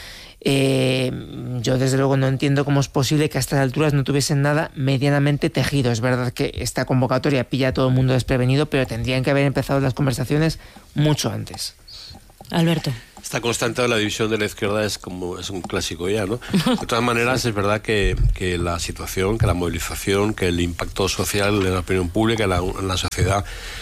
Eh, yo desde luego no entiendo cómo es posible que a estas alturas no tuviesen nada medianamente tejido. Es verdad que esta convocatoria pilla a todo el mundo desprevenido, pero tendrían que haber empezado las conversaciones mucho antes. Alberto. Esta constante de la división de la izquierda es como es un clásico ya, ¿no? De todas maneras, es verdad que, que la situación, que la movilización, que el impacto social de la opinión pública en la, en la sociedad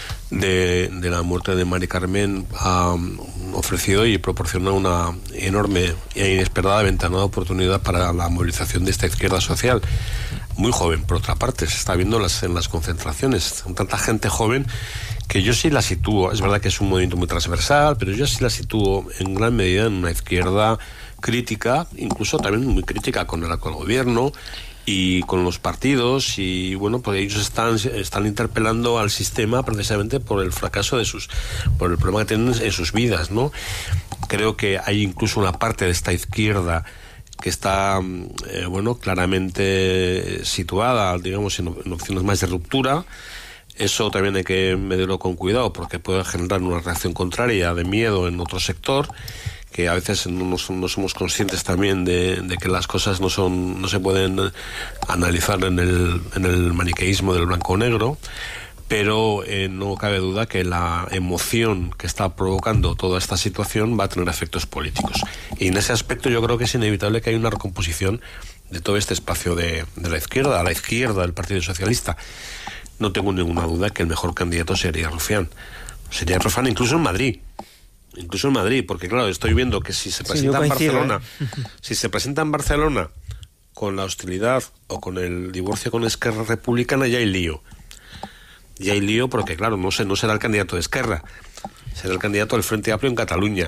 de, de la muerte de Mari Carmen ha ofrecido y proporciona una enorme e inesperada ventana de oportunidad para la movilización de esta izquierda social. Muy joven, por otra parte, se está viendo las, en las concentraciones. Tanta gente joven que yo sí la sitúo, es verdad que es un movimiento muy transversal, pero yo sí la sitúo en gran medida en una izquierda crítica, incluso también muy crítica con el, con el gobierno y con los partidos, y bueno, pues ellos están, están interpelando al sistema precisamente por el fracaso de sus, por el problema que tienen en sus vidas, ¿no? Creo que hay incluso una parte de esta izquierda que está, eh, bueno, claramente situada, digamos, en, en opciones más de ruptura. Eso también hay que medirlo con cuidado porque puede generar una reacción contraria de miedo en otro sector, que a veces no, no, no somos conscientes también de, de que las cosas no son no se pueden analizar en el, en el maniqueísmo del blanco o negro, pero eh, no cabe duda que la emoción que está provocando toda esta situación va a tener efectos políticos. Y en ese aspecto yo creo que es inevitable que haya una recomposición de todo este espacio de, de la izquierda, a la izquierda del Partido Socialista. No tengo ninguna duda que el mejor candidato sería Rufián. Sería Rufián incluso en Madrid. Incluso en Madrid, porque claro, estoy viendo que si se presenta sí, en Barcelona, ¿eh? si se presenta en Barcelona con la hostilidad o con el divorcio con Esquerra Republicana, ya hay lío. Ya hay lío porque claro, no, sé, no será el candidato de Esquerra, será el candidato del Frente Amplio en Cataluña.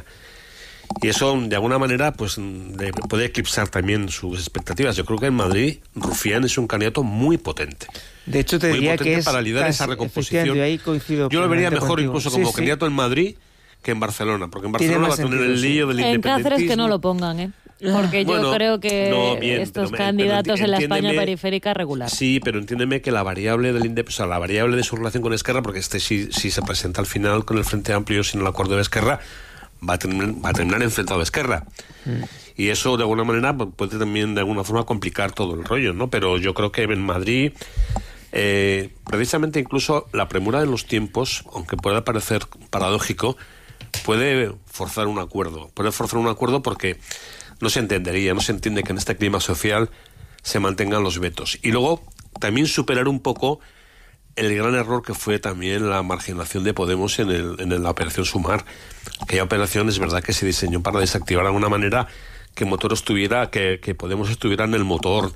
Y eso, de alguna manera, pues puede eclipsar también sus expectativas. Yo creo que en Madrid Rufián es un candidato muy potente. De hecho, te diría que es para liderar casi, esa recomposición. Ahí coincido Yo lo vería mejor contigo. incluso sí, como sí. candidato en Madrid que en Barcelona, porque en Barcelona va a tener sentido, el lío sí. del independentismo. En Cáceres que no lo pongan, ¿eh? Porque yo bueno, creo que no, bien, estos pero, candidatos pero en la España periférica regular. Sí, pero entiéndeme que la variable del inde, o sea, la variable de su relación con Esquerra, porque este si, si se presenta al final con el Frente Amplio sin el acuerdo de Esquerra, va a terminar, va a terminar enfrentado a Esquerra. Mm. Y eso de alguna manera puede también de alguna forma complicar todo el rollo, ¿no? Pero yo creo que en Madrid eh, precisamente incluso la premura de los tiempos, aunque pueda parecer paradójico, puede forzar un acuerdo. Puede forzar un acuerdo porque no se entendería, no se entiende que en este clima social se mantengan los vetos. Y luego también superar un poco el gran error que fue también la marginación de Podemos en, el, en la operación Sumar. Aquella operación es verdad que se diseñó para desactivar de alguna manera que Motor estuviera, que, que Podemos estuviera en el motor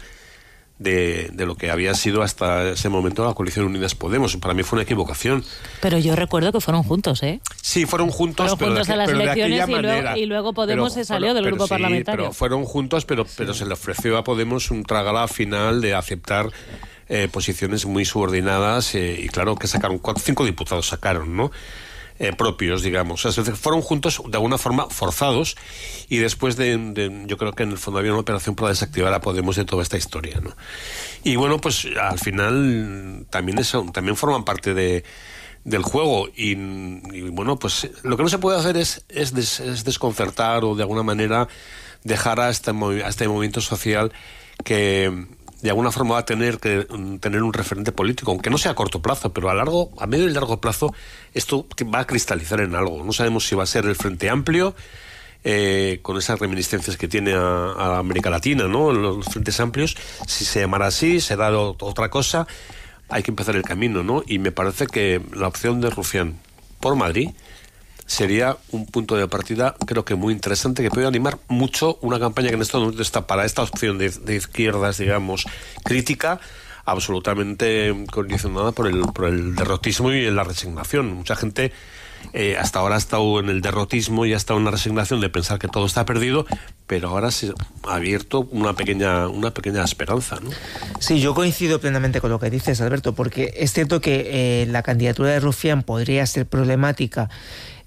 de, de lo que había sido hasta ese momento la coalición Unidas Podemos. Para mí fue una equivocación. Pero yo recuerdo que fueron juntos, ¿eh? Sí, fueron juntos, fueron pero, juntos de, a las pero elecciones de aquella y, luego, manera. y luego Podemos pero, se salió pero, del pero grupo sí, parlamentario. Pero fueron juntos, pero, sí. pero se le ofreció a Podemos un trágala final de aceptar eh, posiciones muy subordinadas eh, y claro que sacaron cuatro, cinco diputados sacaron, ¿no? Eh, propios, digamos. O sea, fueron juntos de alguna forma forzados y después de, de, yo creo que en el fondo había una operación para desactivar a Podemos de toda esta historia, ¿no? Y bueno, pues al final también eso, también forman parte de del juego y, y bueno, pues lo que no se puede hacer es, es, des, es desconcertar o de alguna manera dejar a este, a este movimiento social que de alguna forma va a tener que tener un referente político, aunque no sea a corto plazo, pero a largo, a medio y largo plazo esto va a cristalizar en algo. No sabemos si va a ser el Frente Amplio, eh, con esas reminiscencias que tiene a, a América Latina, ¿no? Los Frentes Amplios, si se llamará así, será otra cosa. Hay que empezar el camino, ¿no? Y me parece que la opción de Rufián por Madrid sería un punto de partida, creo que muy interesante, que puede animar mucho una campaña que en este momento está para esta opción de, de izquierdas, digamos, crítica, absolutamente condicionada por el, por el derrotismo y la resignación. Mucha gente eh, hasta ahora ha estado en el derrotismo y ha estado en la resignación de pensar que todo está perdido, pero ahora se ha abierto una pequeña, una pequeña esperanza, ¿no? Sí, yo coincido plenamente con lo que dices, Alberto, porque es cierto que eh, la candidatura de Rufián podría ser problemática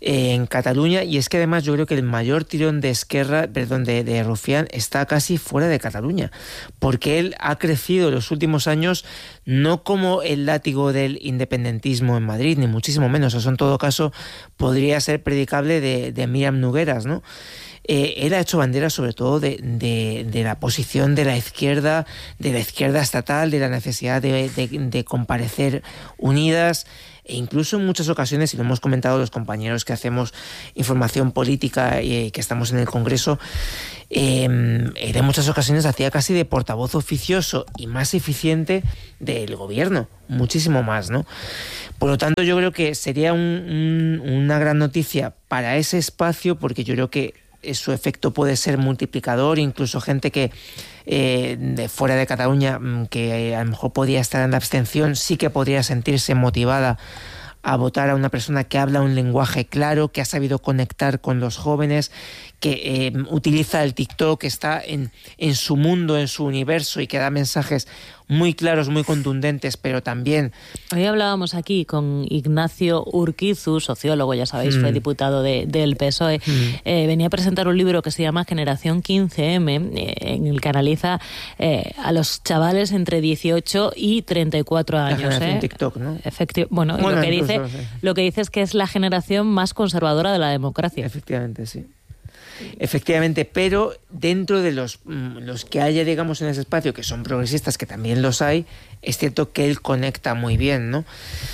eh, en Cataluña, y es que además yo creo que el mayor tirón de Esquerra, perdón, de, de Rufián está casi fuera de Cataluña, porque él ha crecido en los últimos años no como el látigo del independentismo en Madrid, ni muchísimo menos. Eso en todo caso podría ser predicable de, de Míriam Nogueras, ¿no? Eh, él ha hecho bandera sobre todo de, de, de la posición de la izquierda, de la izquierda estatal, de la necesidad de, de, de comparecer unidas, e incluso en muchas ocasiones, y lo hemos comentado los compañeros que hacemos información política y eh, que estamos en el Congreso, eh, él en muchas ocasiones hacía casi de portavoz oficioso y más eficiente del gobierno, muchísimo más, ¿no? Por lo tanto, yo creo que sería un, un, una gran noticia para ese espacio, porque yo creo que su efecto puede ser multiplicador, incluso gente que eh, de fuera de Cataluña, que a lo mejor podría estar en la abstención, sí que podría sentirse motivada a votar a una persona que habla un lenguaje claro, que ha sabido conectar con los jóvenes, que eh, utiliza el TikTok, que está en, en su mundo, en su universo, y que da mensajes muy claros, muy contundentes, pero también... Hoy hablábamos aquí con Ignacio Urquizu, sociólogo, ya sabéis, mm. fue diputado de, del P S O E. Mm. Eh, venía a presentar un libro que se llama Generación quince eme, eh, en el que analiza eh, a los chavales entre dieciocho y treinta y cuatro años. La generación eh. TikTok, ¿no? Efectivo, bueno, bueno lo, que incluso, dice, sí. lo que dice es que es la generación más conservadora de la democracia. Efectivamente, sí. Efectivamente, pero dentro de los, los que haya, digamos, en ese espacio, que son progresistas, que también los hay, es cierto que él conecta muy bien, ¿no?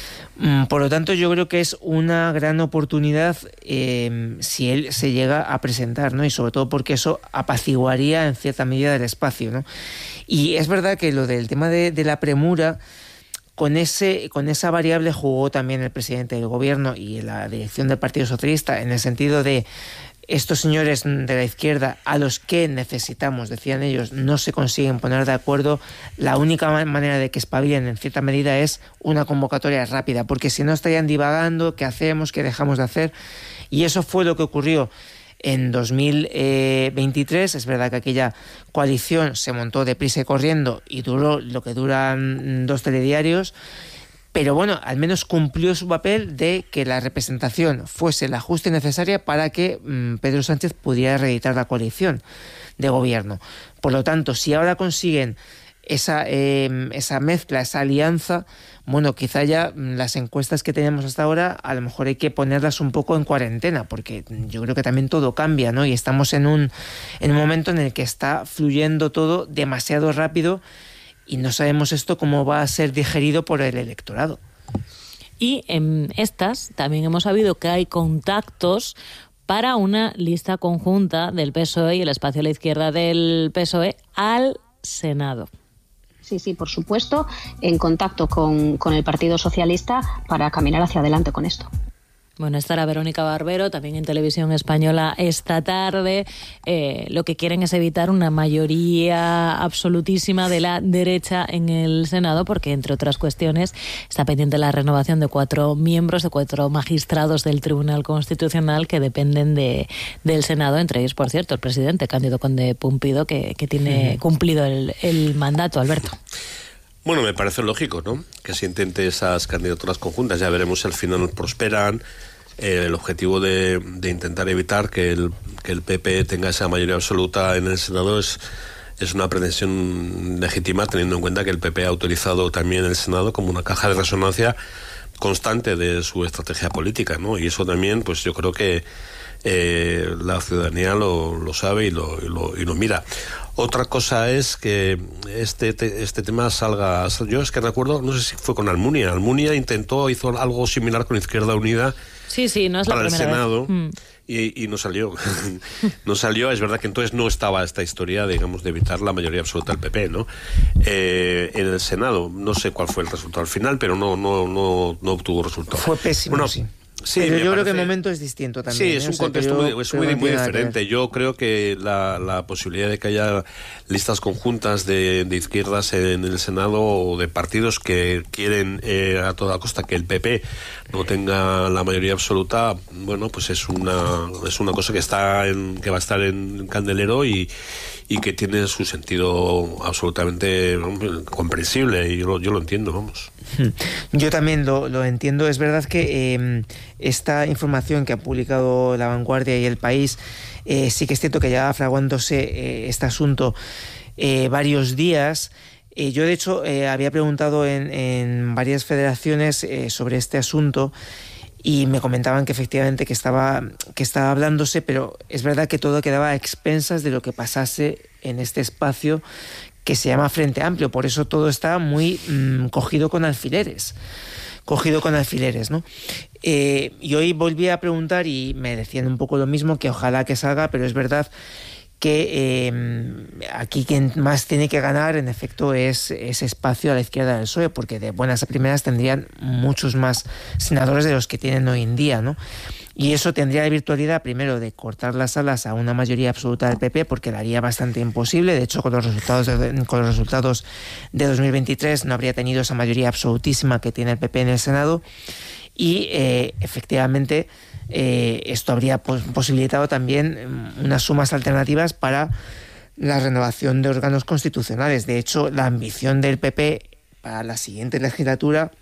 Por lo tanto, yo creo que es una gran oportunidad eh, si él se llega a presentar, ¿no? Y sobre todo porque eso apaciguaría en cierta medida el espacio, ¿no? Y es verdad que lo del tema de, de la premura, con ese con esa variable jugó también el presidente del gobierno y la dirección del Partido Socialista, en el sentido de estos señores de la izquierda a los que necesitamos, decían ellos, no se consiguen poner de acuerdo. La única manera de que espabilen en cierta medida es una convocatoria rápida, porque si no estarían divagando, ¿qué hacemos? ¿Qué dejamos de hacer? Y eso fue lo que ocurrió en dos mil veintitrés. Es verdad que aquella coalición se montó deprisa y corriendo y duró lo que duran dos telediarios, pero bueno, al menos cumplió su papel de que la representación fuese la justa y necesaria para que mmm, Pedro Sánchez pudiera reeditar la coalición de gobierno. Por lo tanto, si ahora consiguen esa, eh, esa mezcla, esa alianza, bueno, quizá ya las encuestas que tenemos hasta ahora a lo mejor hay que ponerlas un poco en cuarentena, porque yo creo que también todo cambia, ¿no? Y estamos en un, en un momento en el que está fluyendo todo demasiado rápido, y no sabemos esto cómo va a ser digerido por el electorado. Y en estas también hemos sabido que hay contactos para una lista conjunta del P S O E y el espacio a la izquierda del P S O E al Senado. Sí, sí, por supuesto, en contacto con, con el Partido Socialista para caminar hacia adelante con esto. Bueno, estará Verónica Barbero también en Televisión Española esta tarde. Eh, lo que quieren es evitar una mayoría absolutísima de la derecha en el Senado, porque, entre otras cuestiones, está pendiente la renovación de cuatro miembros, de cuatro magistrados del Tribunal Constitucional que dependen de, del Senado, entre ellos, por cierto, el presidente Cándido Conde Pumpido, que, que tiene cumplido el, el mandato. Alberto. Bueno, me parece lógico, ¿no?, que se intente esas candidaturas conjuntas. Ya veremos si al final prosperan. Eh, el objetivo de, de intentar evitar que el, que el P P tenga esa mayoría absoluta en el Senado es, es una pretensión legítima, teniendo en cuenta que el P P ha utilizado también el Senado como una caja de resonancia constante de su estrategia política, ¿no? Y eso también, pues yo creo que eh, la ciudadanía lo, lo sabe y lo, y, lo, y lo mira. Otra cosa es que este te, este tema salga... Yo es que recuerdo, no sé si fue con Almunia. Almunia intentó, hizo algo similar con Izquierda Unida. Sí, sí, no es la para primera el Senado, vez. Mm. Y, y no salió. No salió. Es verdad que entonces no estaba esta historia, digamos, de evitar la mayoría absoluta del P P, ¿no? Eh, en el Senado, no sé cuál fue el resultado al final, pero no, no, no, no obtuvo resultado. Fue pésimo, bueno, sí. Sí, pero yo parece... creo que el momento es distinto también. Sí, es ¿eh? un o sea, contexto yo, muy, es muy, no muy tiene diferente. Yo creo que la, la posibilidad de que haya listas conjuntas de, de izquierdas en el Senado o de partidos que quieren eh, a toda costa que el P P no tenga la mayoría absoluta, bueno, pues es una es una cosa que está en, que va a estar en candelero y y que tiene su sentido absolutamente comprensible, y yo lo, yo lo entiendo, vamos. Yo también lo, lo entiendo. Es verdad que eh, esta información que ha publicado La Vanguardia y El País, eh, sí que es cierto que ya fraguándose eh, este asunto eh, varios días. Eh, yo, de hecho, eh, había preguntado en, en varias federaciones eh, sobre este asunto y me comentaban que efectivamente que estaba, que estaba hablándose, pero es verdad que todo quedaba a expensas de lo que pasase en este espacio que se llama Frente Amplio. Por eso todo está muy mmm, cogido con alfileres. Cogido con alfileres, ¿no? Eh, y hoy volví a preguntar y me decían un poco lo mismo, que ojalá que salga, pero es verdad que eh, aquí quien más tiene que ganar, en efecto, es ese espacio a la izquierda del P S O E, porque de buenas a primeras tendrían muchos más senadores de los que tienen hoy en día, ¿no? Y eso tendría la virtualidad, primero, de cortar las alas a una mayoría absoluta del P P, porque la haría bastante imposible. De hecho, con los resultados de, con los resultados de dos mil veintitrés no habría tenido esa mayoría absolutísima que tiene el P P en el Senado. Y, eh, efectivamente, eh, esto habría pos- posibilitado también unas sumas alternativas para la renovación de órganos constitucionales. De hecho, la ambición del P P para la siguiente legislatura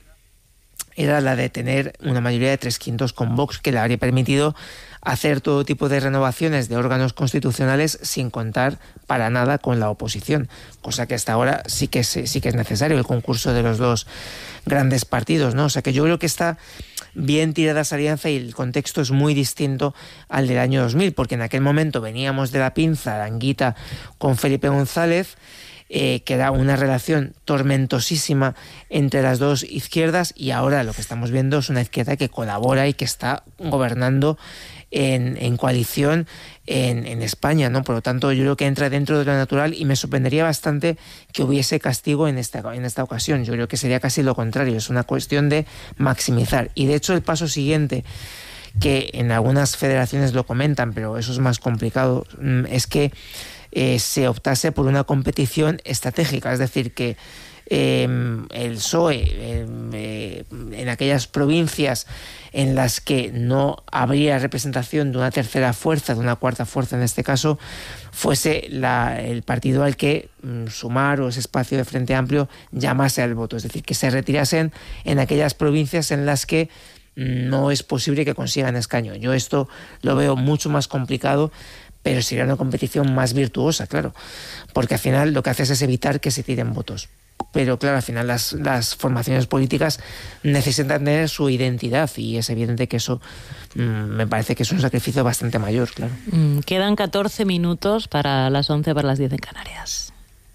era la de tener una mayoría de tres quintos con Vox, que le habría permitido hacer todo tipo de renovaciones de órganos constitucionales sin contar para nada con la oposición, cosa que hasta ahora sí que es, sí que es necesario, el concurso de los dos grandes partidos, ¿no? O sea que yo creo que está bien tirada esa alianza y el contexto es muy distinto al del año dos mil, porque en aquel momento veníamos de la pinza Aranguita con Felipe González, Eh, que era una relación tormentosísima entre las dos izquierdas, y ahora lo que estamos viendo es una izquierda que colabora y que está gobernando en, en coalición en, en España, ¿no? Por lo tanto, yo creo que entra dentro de lo natural y me sorprendería bastante que hubiese castigo en esta, en esta ocasión. Yo creo que sería casi lo contrario, es una cuestión de maximizar. Y de hecho el paso siguiente, que en algunas federaciones lo comentan, pero eso es más complicado, es que Eh, se optase por una competición estratégica, es decir, que eh, el P S O E eh, eh, en aquellas provincias en las que no habría representación de una tercera fuerza, de una cuarta fuerza en este caso, fuese la, el partido al que mm, Sumar o ese espacio de Frente Amplio llamase al voto, es decir, que se retirasen en aquellas provincias en las que no es posible que consigan escaño. Yo esto lo veo mucho más complicado, pero sería una competición más virtuosa, claro, porque al final lo que haces es evitar que se tiren votos. Pero claro, al final las, las formaciones políticas necesitan tener su identidad y es evidente que eso mmm, me parece que es un sacrificio bastante mayor, claro. Mm, quedan catorce minutos para las once, para las diez en Canarias.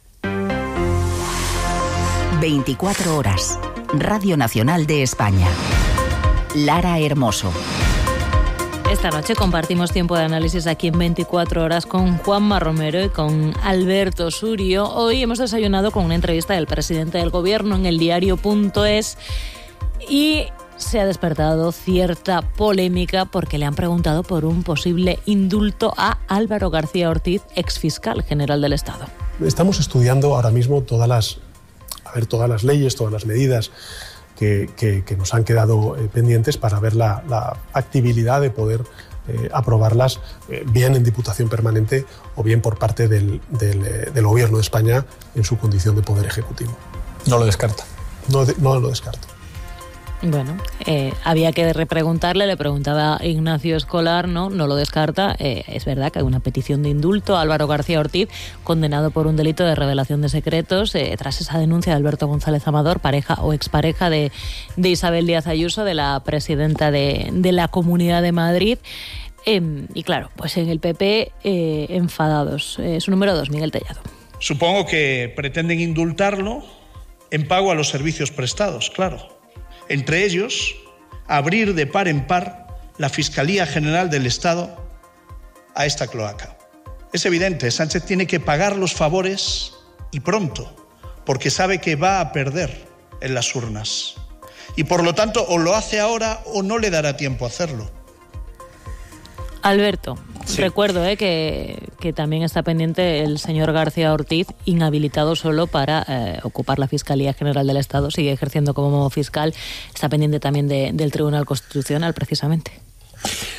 veinticuatro horas. Radio Nacional de España. Lara Hermoso. Esta noche compartimos tiempo de análisis aquí en veinticuatro horas con Juanma Romero y con Alberto Surio. Hoy hemos desayunado con una entrevista del presidente del Gobierno en el diario punto es y se ha despertado cierta polémica porque le han preguntado por un posible indulto a Álvaro García Ortiz, exfiscal general del Estado. Estamos estudiando ahora mismo todas las, a ver, todas las leyes, todas las medidas Que, que, que nos han quedado eh, pendientes para ver la, la factibilidad de poder eh, aprobarlas eh, bien en Diputación Permanente o bien por parte del, del, eh, del Gobierno de España en su condición de Poder Ejecutivo. No lo descarta. No, de, no lo descarto. Bueno, eh, había que repreguntarle, le preguntaba Ignacio Escolar, no, no lo descarta. Eh, es verdad que hay una petición de indulto a Álvaro García Ortiz, condenado por un delito de revelación de secretos, eh, tras esa denuncia de Alberto González Amador, pareja o expareja de, de Isabel Díaz Ayuso, de la presidenta de, de la Comunidad de Madrid. Eh, y claro, pues en el P P eh, enfadados. Eh, su número dos, Miguel Tellado. Supongo que pretenden indultarlo en pago a los servicios prestados, claro. Entre ellos, abrir de par en par la Fiscalía General del Estado a esta cloaca. Es evidente, Sánchez tiene que pagar los favores y pronto, porque sabe que va a perder en las urnas. Y por lo tanto, o lo hace ahora o no le dará tiempo a hacerlo. Alberto, sí. recuerdo eh, que, que también está pendiente el señor García Ortiz, inhabilitado solo para eh, ocupar la Fiscalía General del Estado, sigue ejerciendo como fiscal, está pendiente también de, del Tribunal Constitucional, precisamente.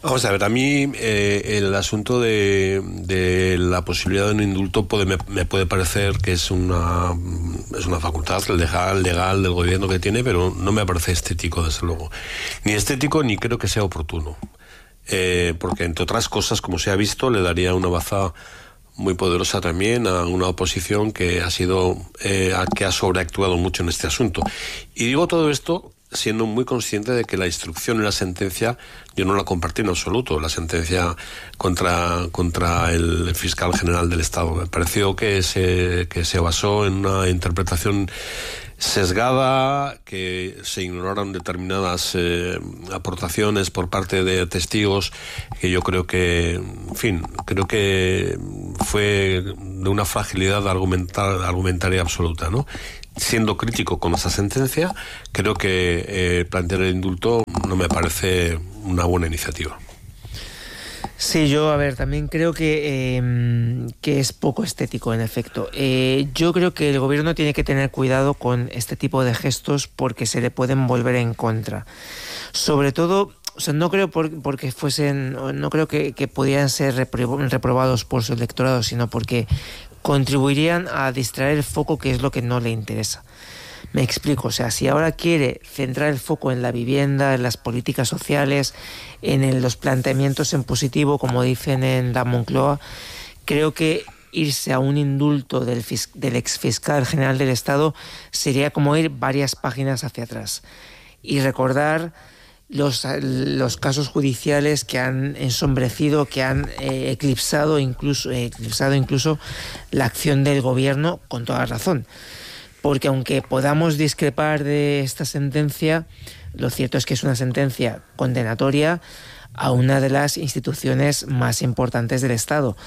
Vamos a ver, a mí eh, el asunto de, de la posibilidad de un indulto puede, me, me puede parecer que es una es una facultad legal, legal del gobierno que tiene, pero no me parece estético, desde luego. Ni estético ni creo que sea oportuno. Eh, porque, entre otras cosas, como se ha visto, le daría una baza muy poderosa también a una oposición que ha sido eh, que ha sobreactuado mucho en este asunto. Y digo todo esto siendo muy consciente de que la instrucción y la sentencia yo no la compartí en absoluto, la sentencia contra contra el fiscal general del Estado. Me pareció que se que se basó en una interpretación sesgada, que se ignoraron determinadas eh, aportaciones por parte de testigos, que yo creo que, en fin, creo que fue de una fragilidad argumental, argumentaria absoluta, ¿no? Siendo crítico con esa sentencia, creo que eh, plantear el indulto no me parece una buena iniciativa. Sí, yo, a ver, también creo que, eh, que es poco estético, en efecto. Eh, yo creo que el gobierno tiene que tener cuidado con este tipo de gestos porque se le pueden volver en contra. Sobre todo, o sea, no creo por, porque fuesen, no creo que, que pudieran ser repro- reprobados por su electorado, sino porque contribuirían a distraer el foco, que es lo que no le interesa. Me explico, o sea, si ahora quiere centrar el foco en la vivienda, en las políticas sociales, en el, los planteamientos en positivo, como dicen en la Moncloa, creo que irse a un indulto del, fis, del exfiscal general del Estado sería como ir varias páginas hacia atrás y recordar los, los casos judiciales que han ensombrecido, que han eh, eclipsado, incluso, eh, eclipsado incluso la acción del gobierno, con toda razón. Porque aunque podamos discrepar de esta sentencia, lo cierto es que es una sentencia condenatoria a una de las instituciones más importantes del Estado.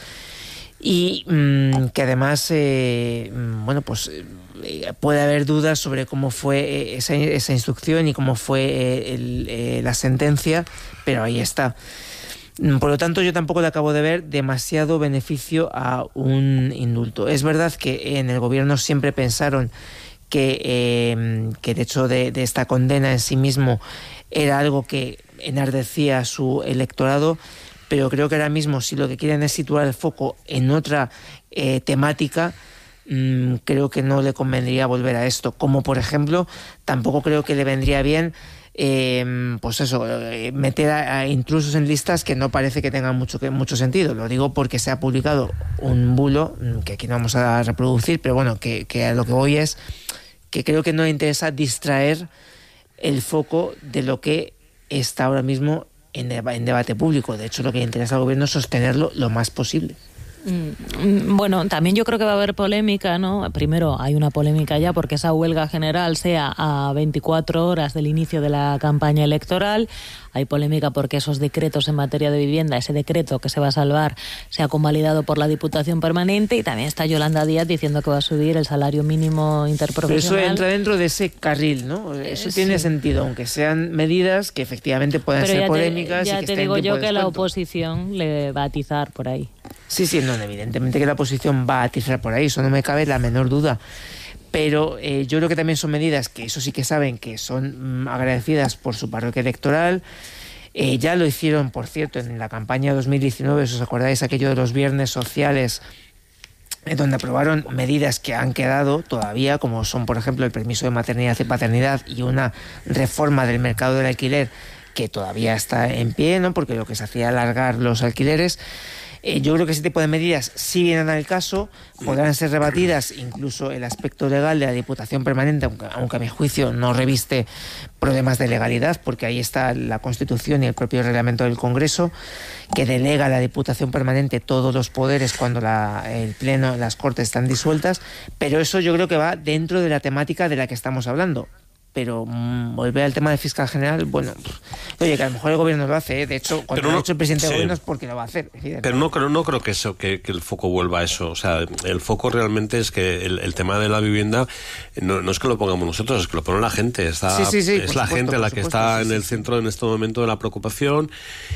Y mmm, que además, eh, bueno, pues eh, puede haber dudas sobre cómo fue esa, esa instrucción y cómo fue eh, el, eh, la sentencia, pero ahí está. Por lo tanto, yo tampoco le acabo de ver demasiado beneficio a un indulto. Es verdad que en el gobierno siempre pensaron que, eh, que el hecho de, de esta condena en sí mismo era algo que enardecía a su electorado, pero creo que ahora mismo, si lo que quieren es situar el foco en otra eh, temática, mmm, creo que no le convendría volver a esto. Como, por ejemplo, tampoco creo que le vendría bien Eh, pues eso, eh, meter a, a intrusos en listas que no parece que tengan mucho, que, mucho sentido. Lo digo porque se ha publicado un bulo, que aquí no vamos a reproducir, pero bueno, que, que a lo que voy es que creo que no le interesa distraer el foco de lo que está ahora mismo en, deba- en debate público. De hecho, lo que le interesa al gobierno es sostenerlo lo más posible. Bueno, también yo creo que va a haber polémica, ¿no? Primero, hay una polémica ya porque esa huelga general sea a veinticuatro horas del inicio de la campaña electoral. Hay polémica porque esos decretos en materia de vivienda, ese decreto que se va a salvar, se ha convalidado por la Diputación Permanente, y también está Yolanda Díaz diciendo que va a subir el salario mínimo interprofesional. Pero eso entra dentro de ese carril, ¿no? Eso tiene sí. sentido, aunque sean medidas que efectivamente pueden Pero ser ya polémicas. Te, ya y que te estén digo en yo de que la descuento. oposición le va a atizar por ahí. Sí, sí, no, evidentemente que la oposición va a atizar por ahí, eso no me cabe la menor duda. Pero eh, yo creo que también son medidas que eso sí que saben que son mm, agradecidas por su parroquia electoral. Eh, ya lo hicieron, por cierto, en la campaña dos mil diecinueve, si os acordáis, aquello de los viernes sociales, eh, donde aprobaron medidas que han quedado todavía, como son, por ejemplo, el permiso de maternidad y paternidad y una reforma del mercado del alquiler que todavía está en pie, ¿no? Porque lo que se hacía alargar los alquileres. Eh, yo creo que ese tipo de medidas, si vienen al caso, podrán ser rebatidas, incluso el aspecto legal de la Diputación Permanente, aunque, aunque a mi juicio no reviste problemas de legalidad, porque ahí está la Constitución y el propio reglamento del Congreso, que delega a la Diputación Permanente todos los poderes cuando la, el Pleno, las Cortes están disueltas, pero eso yo creo que va dentro de la temática de la que estamos hablando. Pero mmm, volver al tema del fiscal general, bueno, oye, que a lo mejor el gobierno lo hace, ¿eh? De hecho, cuando no, lo ha hecho el presidente sí. del gobierno es porque lo va a hacer. Pero no creo, no creo que eso, que, que el foco vuelva a eso. O sea, el foco realmente es que el, el tema de la vivienda no, no es que lo pongamos nosotros, es que lo pone la gente. Está, sí, sí, sí, es la supuesto, gente la que supuesto, está sí, en el sí, centro en este momento de la preocupación.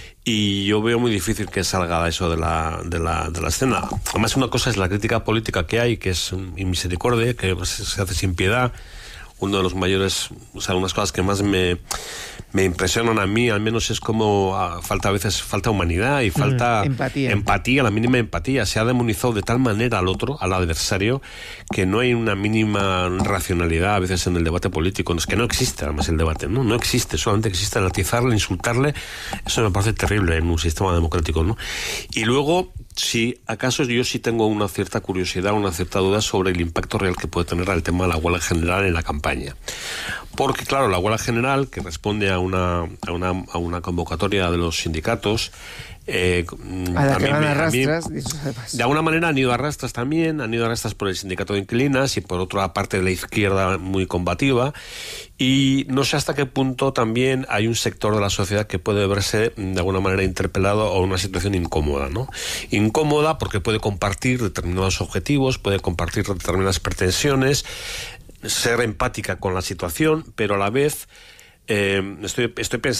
Y yo veo muy difícil que salga eso de la, de la, de la escena. Además, una cosa es la crítica política que hay, que es inmisericordia, que se hace sin piedad. Uno de los mayores, o sea, unas cosas que más me, me impresionan a mí, al menos es como ah, falta a veces falta humanidad y falta mm, empatía. empatía, la mínima empatía. Se ha demonizado de tal manera al otro, al adversario, que no hay una mínima racionalidad a veces en el debate político. Es que no existe además el debate, no, no existe, solamente existe atizarle, insultarle. Eso me parece terrible en un sistema democrático, ¿no? Y luego, si acaso yo sí tengo una cierta curiosidad, una cierta duda sobre el impacto real que puede tener el tema de la huelga general en la campaña. Porque, claro, la huelga general, que responde a una, a una, a una convocatoria de los sindicatos, Eh, a la que mí, van a arrastras, mí, de alguna manera han ido arrastras también, han ido arrastras por el sindicato de inquilinas y por otra parte de la izquierda muy combativa, y no sé hasta qué punto también hay un sector de la sociedad que puede verse de alguna manera interpelado o una situación incómoda, ¿no? Incómoda porque puede compartir determinados objetivos, puede compartir determinadas pretensiones, ser empática con la situación, pero a la vez Eh, estoy, estoy pensando